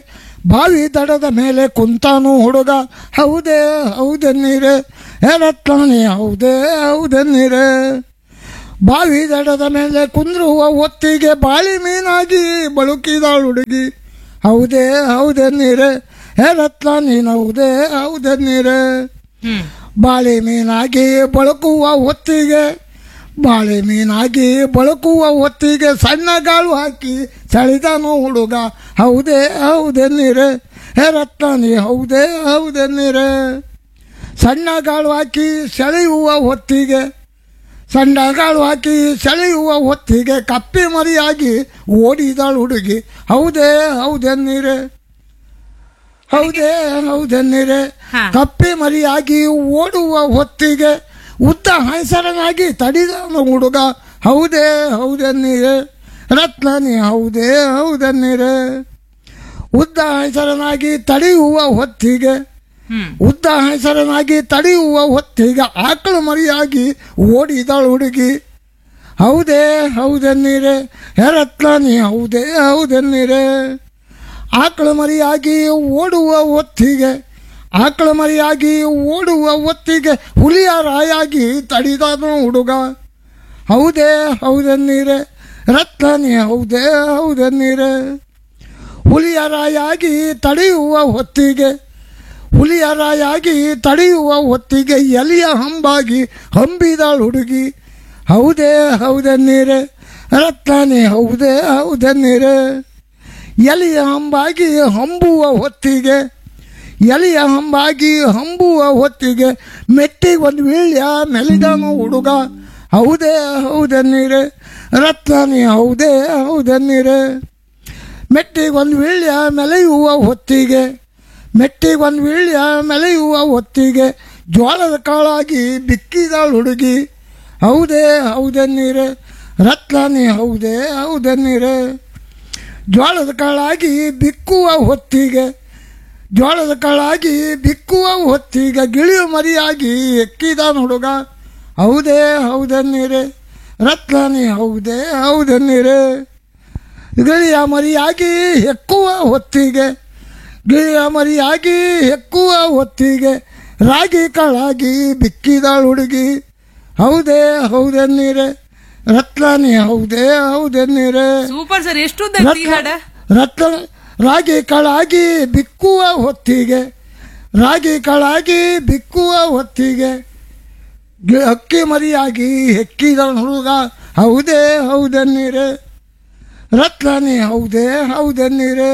ಬಾವಿ ದಡದ ಮೇಲೆ ಕುಂತಾನು ಹುಡುಗ ಹೌದೇ ಹೌದೆನ್ನೀರೆ ಹೇಳತ್ತಾನೆ ಹೌದೇ ಹೌದೆನ್ನೀರೆ ಬಾವಿ ದಡದ ಮೇಲೆ ಕುಂದ್ರುವ ಹೊತ್ತಿಗೆ ಬಾಳಿ ಮೀನಾಗಿ ಬಳುಕಿದಾಳು ಹುಡುಗಿ ಹೌದೇ ಹೌದೆನ್ನೀರೆ ಹೇಳತ್ಲ ನೀನು ಹೌದೇ ಹೌದೆನ್ನೀರೆ ಬಾಳಿ ಮೀನಾಗಿ ಬಳಕುವ ಹೊತ್ತಿಗೆ ಬಾಳೆ ಮೀನಾಗಿ ಬಳಕುವ ಹೊತ್ತಿಗೆ ಸಣ್ಣ ಗಾಳು ಹಾಕಿ ಸೆಳೆದನು ಹುಡುಗ ಹೌದೇ ಹೌದೆನ್ನೀರೆ ಹೇರತ್ತಾನೆ ಹೌದೇ ಹೌದೆನ್ನೀರೆ ಸಣ್ಣ ಗಾಳು ಹಾಕಿ ಸೆಳೆಯುವ ಹೊತ್ತಿಗೆ ಸಣ್ಣ ಗಾಳು ಹಾಕಿ ಸೆಳೆಯುವ ಹೊತ್ತಿಗೆ ಕಪ್ಪಿ ಮರಿಯಾಗಿ ಓಡಿದಳು ಹುಡುಗಿ ಹೌದೇ ಹೌದೆನ್ನೀರೆ ಹೌದೇ ಹೌದೆನ್ನೀರೆ ಕಪ್ಪಿ ಮರಿಯಾಗಿ ಓಡುವ ಹೊತ್ತಿಗೆ ಉದ್ದ ಹೈಸರನಾಗಿ ತಡಿದನು ಹುಡುಗ ಹೌದೇ ಹೌದೆನ್ನೀರೆ ರತ್ನನಿ ಹೌದೇ ಹೌದೆನ್ನೀರೆ ಉದ್ದ ಹೈಸರನಾಗಿ ತಡೆಯುವ ಹೊತ್ತಿಗೆ ಉದ್ದ ಹೈಸರನಾಗಿ ತಡೆಯುವ ಹೊತ್ತಿಗೆ ಆಕಳು ಮರಿಯಾಗಿ ಓಡಿದಳು ಹುಡುಗಿ ಹೌದೇ ಹೌದೆನ್ನೀರೆ ರತ್ನನಿ ಹೌದೇ ಹೌದೆನ್ನೀರೆ ಆಕಳು ಮರಿಯಾಗಿ ಓಡುವ ಹೊತ್ತಿಗೆ ಆಕಳ ಮರಿಯಾಗಿ ಓಡುವ ಹೊತ್ತಿಗೆ ಹುಲಿಯ ರಾಯಾಗಿ ತಡಿದನು ಹುಡುಗ ಹೌದೇ ಹೌದೆನ್ನೀರೆ ರತ್ನನಿ ಹೌದೇ ಹೌದೆನ್ನೀರೆ ಹುಲಿಯ ರಾಯಾಗಿ ತಡೆಯುವ ಹೊತ್ತಿಗೆ ಹುಲಿಯ ರಾಯಾಗಿ ತಡೆಯುವ ಹೊತ್ತಿಗೆ ಎಲಿಯ ಹಂಬಾಗಿ ಹಂಬಿದಳು ಹುಡುಗಿ ಹೌದೇ ಹೌದೆನ್ನೀರೆ ರತ್ನನಿ ಹೌದೇ ಹೌದೆನ್ನೀರೆ ಎಲಿಯ ಹಂಬಾಗಿ ಹಂಬುವ ಹೊತ್ತಿಗೆ ಎಲಿಯ ಹಂಬಾಗಿ ಹಂಬುವ ಹೊತ್ತಿಗೆ ಮೆಟ್ಟಿಗೆ ಒಂದು ವೀಳ್ಯ ಮೆಲಿದನು ಹುಡುಗ ಹೌದೇ ಹೌದೆನ್ನೀರೆ ರತ್ನನಿ ಹೌದೇ ಹೌದೆನ್ನೀರೆ ಮೆಟ್ಟಿಗೆ ಒಂದು ವೀಳ್ಯ ಮೆಲೆಯುವ ಹೊತ್ತಿಗೆ ಮೆಟ್ಟಿಗೆ ಒಂದು ವೀಳ್ಯ ಮೆಲೆಯುವ ಹೊತ್ತಿಗೆ ಜೋಳದ ಕಾಳಾಗಿ ಬಿಕ್ಕಿದಳು ಹುಡುಗಿ ಹೌದೇ ಹೌದೆನ್ನೀರೆ ರತ್ನನಿ ಹೌದೇ ಹೌದೆನ್ನೀರೆ ಜೋಳದ ಕಾಳಾಗಿ ಬಿಕ್ಕುವ ಹೊತ್ತಿಗೆ ಜೋಳದ ಕಾಳಾಗಿ ಬಿಕ್ಕುವ ಹೊತ್ತಿಗೆ ಗಿಳಿಯ ಮರಿಯಾಗಿ ಎಕ್ಕಿದನು ಹುಡುಗ ಹೌದೇ ಹೌದೆನ್ನೀರೆ ರತ್ನನಿ ಹೌದೇ ಹೌದೆನ್ನೀರೆ ಗಿಳಿಯ ಮರಿಯಾಗಿ ಹೆಕ್ಕುವ ಹೊತ್ತಿಗೆ ಗಿಳಿಯ ಮರಿಯಾಗಿ ಹೆಕ್ಕುವ ಹೊತ್ತಿಗೆ ರಾಗಿ ಕಾಳಾಗಿ ಬಿಕ್ಕಿದಳು ಹುಡುಗಿ ಹೌದೇ ಹೌದೆನ್ನೀರೆ ರತ್ನನಿ ಹೌದೇ ಹೌದೆನ್ನೀರೆ ಸೂಪರ್ ಸರ್ ಎಷ್ಟು ರತ್ನ ರಾಗಿ ಕಾಳಾಗಿ ಬಿಕ್ಕುವ ಹೊತ್ತಿಗೆ ರಾಗಿ ಕಾಳಾಗಿ ಬಿಕ್ಕುವ ಹೊತ್ತಿಗೆ ಹಕ್ಕಿ ಮರಿಯಾಗಿ ಹೆಕ್ಕಿದಳು ಹುಡುಗ ಹೌದೇ ಹೌದೆನ್ನೀರೆ ರತ್ನನಿ ಹೌದೇ ಹೌದೆನ್ನೀರೆ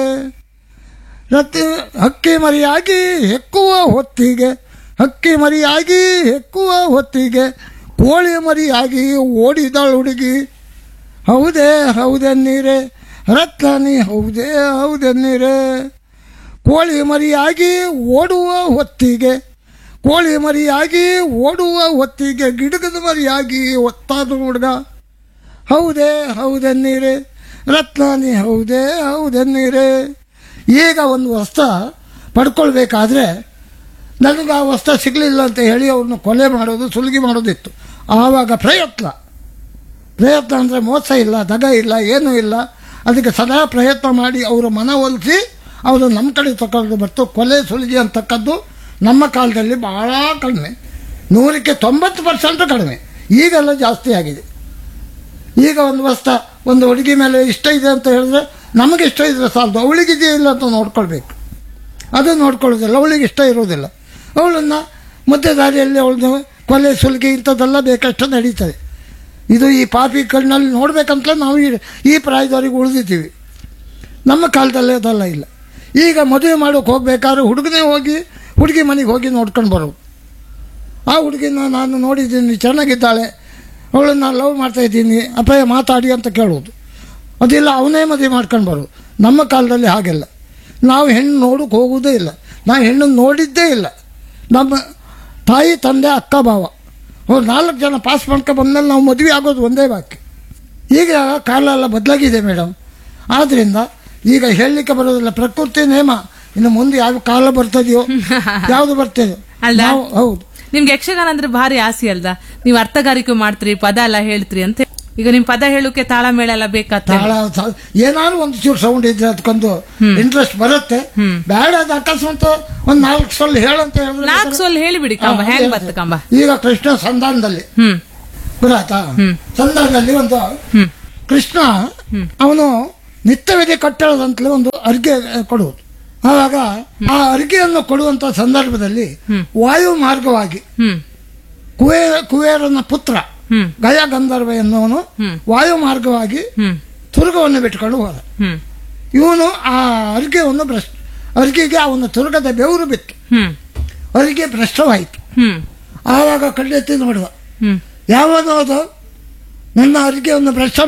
ರತ್ ಹಕ್ಕಿ ಮರಿಯಾಗಿ ಹೆಕ್ಕುವ ಹೊತ್ತಿಗೆ ಹಕ್ಕಿ ಮರಿಯಾಗಿ ಹೆಕ್ಕುವ ಹೊತ್ತಿಗೆ ಕೋಳಿ ಮರಿಯಾಗಿ ಓಡಿದಳು ಹುಡುಗಿ ಹೌದೇ ಹೌದೆನ್ನೀರೆ ರತ್ನನಿ ಹೌದೇ ಹೌದೆನ್ನೀರೆ ಕೋಳಿ ಮರಿಯಾಗಿ ಓಡುವ ಹೊತ್ತಿಗೆ ಕೋಳಿ ಮರಿಯಾಗಿ ಓಡುವ ಹೊತ್ತಿಗೆ ಗಿಡಗದ ಮರಿಯಾಗಿ ಒತ್ತಾದ ಹುಡುಗ ಹೌದೇ ಹೌದೆನ್ನೀರೆ ರತ್ನನಿ ಹೌದೇ ಹೌದೆನ್ನೀರೆ ಈಗ ಒಂದು ವಸ್ತ್ರ ಪಡ್ಕೊಳ್ಬೇಕಾದ್ರೆ ನನಗೆ ಆ ವಸ್ತ್ರ ಸಿಗಲಿಲ್ಲ ಅಂತ ಹೇಳಿ ಅವ್ರನ್ನ ಕೊಲೆ ಮಾಡೋದು ಸುಲಿಗೆ ಮಾಡೋದಿತ್ತು ಆವಾಗ ಪ್ರಯತ್ನ ಪ್ರಯತ್ನ ಅಂದರೆ ಮೋಸ ಇಲ್ಲ ದಗ ಇಲ್ಲ ಏನೂ ಇಲ್ಲ ಅದಕ್ಕೆ ಸದಾ ಪ್ರಯತ್ನ ಮಾಡಿ ಅವರ ಮನವೊಲಿಸಿ ಅವರು ನಮ್ಮ ಕಡೆ ತಗೊಂಡು ಬರ್ತು ಕೊಲೆ ಸುಲಿಗೆ ಅಂತಕ್ಕದ್ದು ನಮ್ಮ ಕಾಲದಲ್ಲಿ ಭಾಳ ಕಡಿಮೆ ನೂರಕ್ಕೆ ತೊಂಬತ್ತು ಪರ್ಸೆಂಟ್ ಕಡಿಮೆ ಈಗೆಲ್ಲ ಜಾಸ್ತಿ ಆಗಿದೆ ಈಗ ಒಂದು ವಸ್ತ್ರ ಒಂದು ಹುಡುಗಿ ಮೇಲೆ ಇಷ್ಟ ಇದೆ ಅಂತ ಹೇಳಿದ್ರೆ ನಮಗೆ ಇಷ್ಟ ಇದ್ರೆ ಸಾಲದು ಅವಳಿಗಿದೆಯೇ ಇಲ್ಲ ಅಂತ ನೋಡ್ಕೊಳ್ಬೇಕು ಅದು ನೋಡ್ಕೊಳ್ಳೋದಿಲ್ಲ ಅವಳಿಗೆ ಇಷ್ಟ ಇರೋದಿಲ್ಲ ಅವಳನ್ನು ಮಧ್ಯ ದಾರಿಯಲ್ಲಿ ಅವಳನ್ನು ಕೊಲೆ ಸುಲಿಗೆ ಇಂಥದ್ದೆಲ್ಲ ಬೇಕಷ್ಟು ನಡೀತದೆ ಇದು ಈ ಪಾಪಿ ಕಣ್ಣಲ್ಲಿ ನೋಡ್ಬೇಕಂತ ನಾವು ಈ ಪ್ರಾಯದವರೆಗೆ ಉಳಿದಿದ್ದೀವಿ ನಮ್ಮ ಕಾಲದಲ್ಲೇ ಅದೆಲ್ಲ ಇಲ್ಲ ಈಗ ಮದುವೆ ಮಾಡೋಕೆ ಹೋಗ್ಬೇಕಾದ್ರೆ ಹುಡುಗನೇ ಹೋಗಿ ಹುಡುಗಿ ಮನೆಗೆ ಹೋಗಿ ನೋಡ್ಕೊಂಡು ಬರೋದು ಆ ಹುಡುಗಿನ ನಾನು ನೋಡಿದ್ದೀನಿ ಚೆನ್ನಾಗಿದ್ದಾಳೆ ಅವಳನ್ನು ಲವ್ ಮಾಡ್ತಾಯಿದ್ದೀನಿ ಅಪಾಯ ಮಾತಾಡಿ ಅಂತ ಕೇಳೋದು ಅದಿಲ್ಲ ಅವನೇ ಮದುವೆ ಮಾಡ್ಕೊಂಡು ಬರೋದು ನಮ್ಮ ಕಾಲದಲ್ಲಿ ಹಾಗೆಲ್ಲ ನಾವು ಹೆಣ್ಣು ನೋಡೋಕೆ ಹೋಗೋದೇ ಇಲ್ಲ ನಾವು ಹೆಣ್ಣು ನೋಡಿದ್ದೇ ಇಲ್ಲ ನಮ್ಮ ತಾಯಿ ತಂದೆ ಅಕ್ಕ ಭಾವ ಅವ್ರು ನಾಲ್ಕು ಜನ ಪಾಸ್ ಮಾಡ್ಕೊಂಡು ಬಂದಮೇಲೆ ನಾವು ಮದುವೆ ಆಗೋದು ಒಂದೇ ಬಾಕಿ ಈಗ ಕಾಲ ಎಲ್ಲ ಬದಲಾಗಿದೆ ಮೇಡಮ್ ಆದ್ದರಿಂದ ಈಗ ಹೇಳಲಿಕ್ಕೆ ಬರೋದಿಲ್ಲ ಪ್ರಕೃತಿ ನೇಮ ಇನ್ನು ಮುಂದೆ ಯಾವ ಕಾಲ ಬರ್ತದೆಯೋ ಯಾವುದು ಬರ್ತದೆಯೋ ಹೌದು ನಿಮ್ಗೆ ಯಕ್ಷಗಾನ ಅಂದ್ರೆ ಭಾರಿ ಆಸೆ ಅಲ್ದ ನೀವು ಅರ್ಥಗಾರಿಕೆ ಮಾಡ್ತೀರಿ ಪದ ಎಲ್ಲ ಹೇಳ್ತೀರಿ ಅಂತ ಈಗ ನಿಮ್ ಪದ ಹೇಳೋಕೆ ತಾಳ ಮೇಳ ಎಲ್ಲ ಬೇಕಾತ ತಾಳ ಸ- ಏನಾದ್ರು ಒಂದು ಚೂರು ಸೌಂಡ್ ಇದ್ರೆ ಅದಕ್ಕೊಂದು ಇಂಟ್ರೆಸ್ಟ್ ಬರುತ್ತೆ. ಬೇಡ ಅದು ಅಕಸ್ಮಾತ್ ಒಂದ್ ನಾಲ್ಕು ಸೊಲ್ ಹೇಳಂತ ಹೇಳಿದ್ರೆ ನಾಲ್ಕು ಸೊಲ್ ಹೇಳಿಬಿಡಿ ಕಂಬ ಹಾ, ಹೆಂಗ್ ಹೇಳ್ತೆ. ಬತ್ತ ಕಂಬ. ಈಗ ಕೃಷ್ಣ ಸಂಧಾನದಲ್ಲಿ ಹ್ಮ್ ಗೊತ್ತಾಯ್ತಾ? ಹ್ಮ್. ಸಂಧಾನದಲ್ಲಿ ಒಂದು ಹ್ಮ್ ಕೃಷ್ಣ ಅವನು ನಿತ್ಯವಿಧಿ ಕಟ್ಟಳದಂತಲೇ ಒಂದು ಅರ್ಗೆ ಕೊಡುವುದು. ಆವಾಗ ಆ ಅರ್ಗೆಯನ್ನು ಕೊಡುವಂತ ಸಂದರ್ಭದಲ್ಲಿ ವಾಯು ಮಾರ್ಗವಾಗಿ ಹ್ಮ್ ಕುಬೇರ ಕುಬೇರನ ಪುತ್ರ ಹ್ಮ್ ಗಯ ಗಂಧರ್ವ ಎನ್ನುವನು ಹ್ಮ್. ವಾಯು ಮಾರ್ಗವಾಗಿ ಹ್ಮ್ ತುರುಗವನ್ನು ಬಿಟ್ಕೊಂಡು ಹೋದ. ಹ್ಮ್ ಇವನು ಆ ಅರ್ಗೆಯನ್ನು ಭ್ರಷ್ಟ ಅರ್ಗೆಗೆ ಅವನ ತುರುಗದ ಬೆವರು ಬಿತ್ತು, ಹ್ಮ್ ಅರ್ಗೆ ಭ್ರಷ್ಟವಾಯಿತು. ಹ್ಮ್ ಆವಾಗ ಕಣ್ಣೆತ್ತಿ ನೋಡುವ ಹ್ಮ್ ಯಾವನೋ ಅದು ನನ್ನ ಅರ್ಗೆಯನ್ನು ಭ್ರಷ್ಟ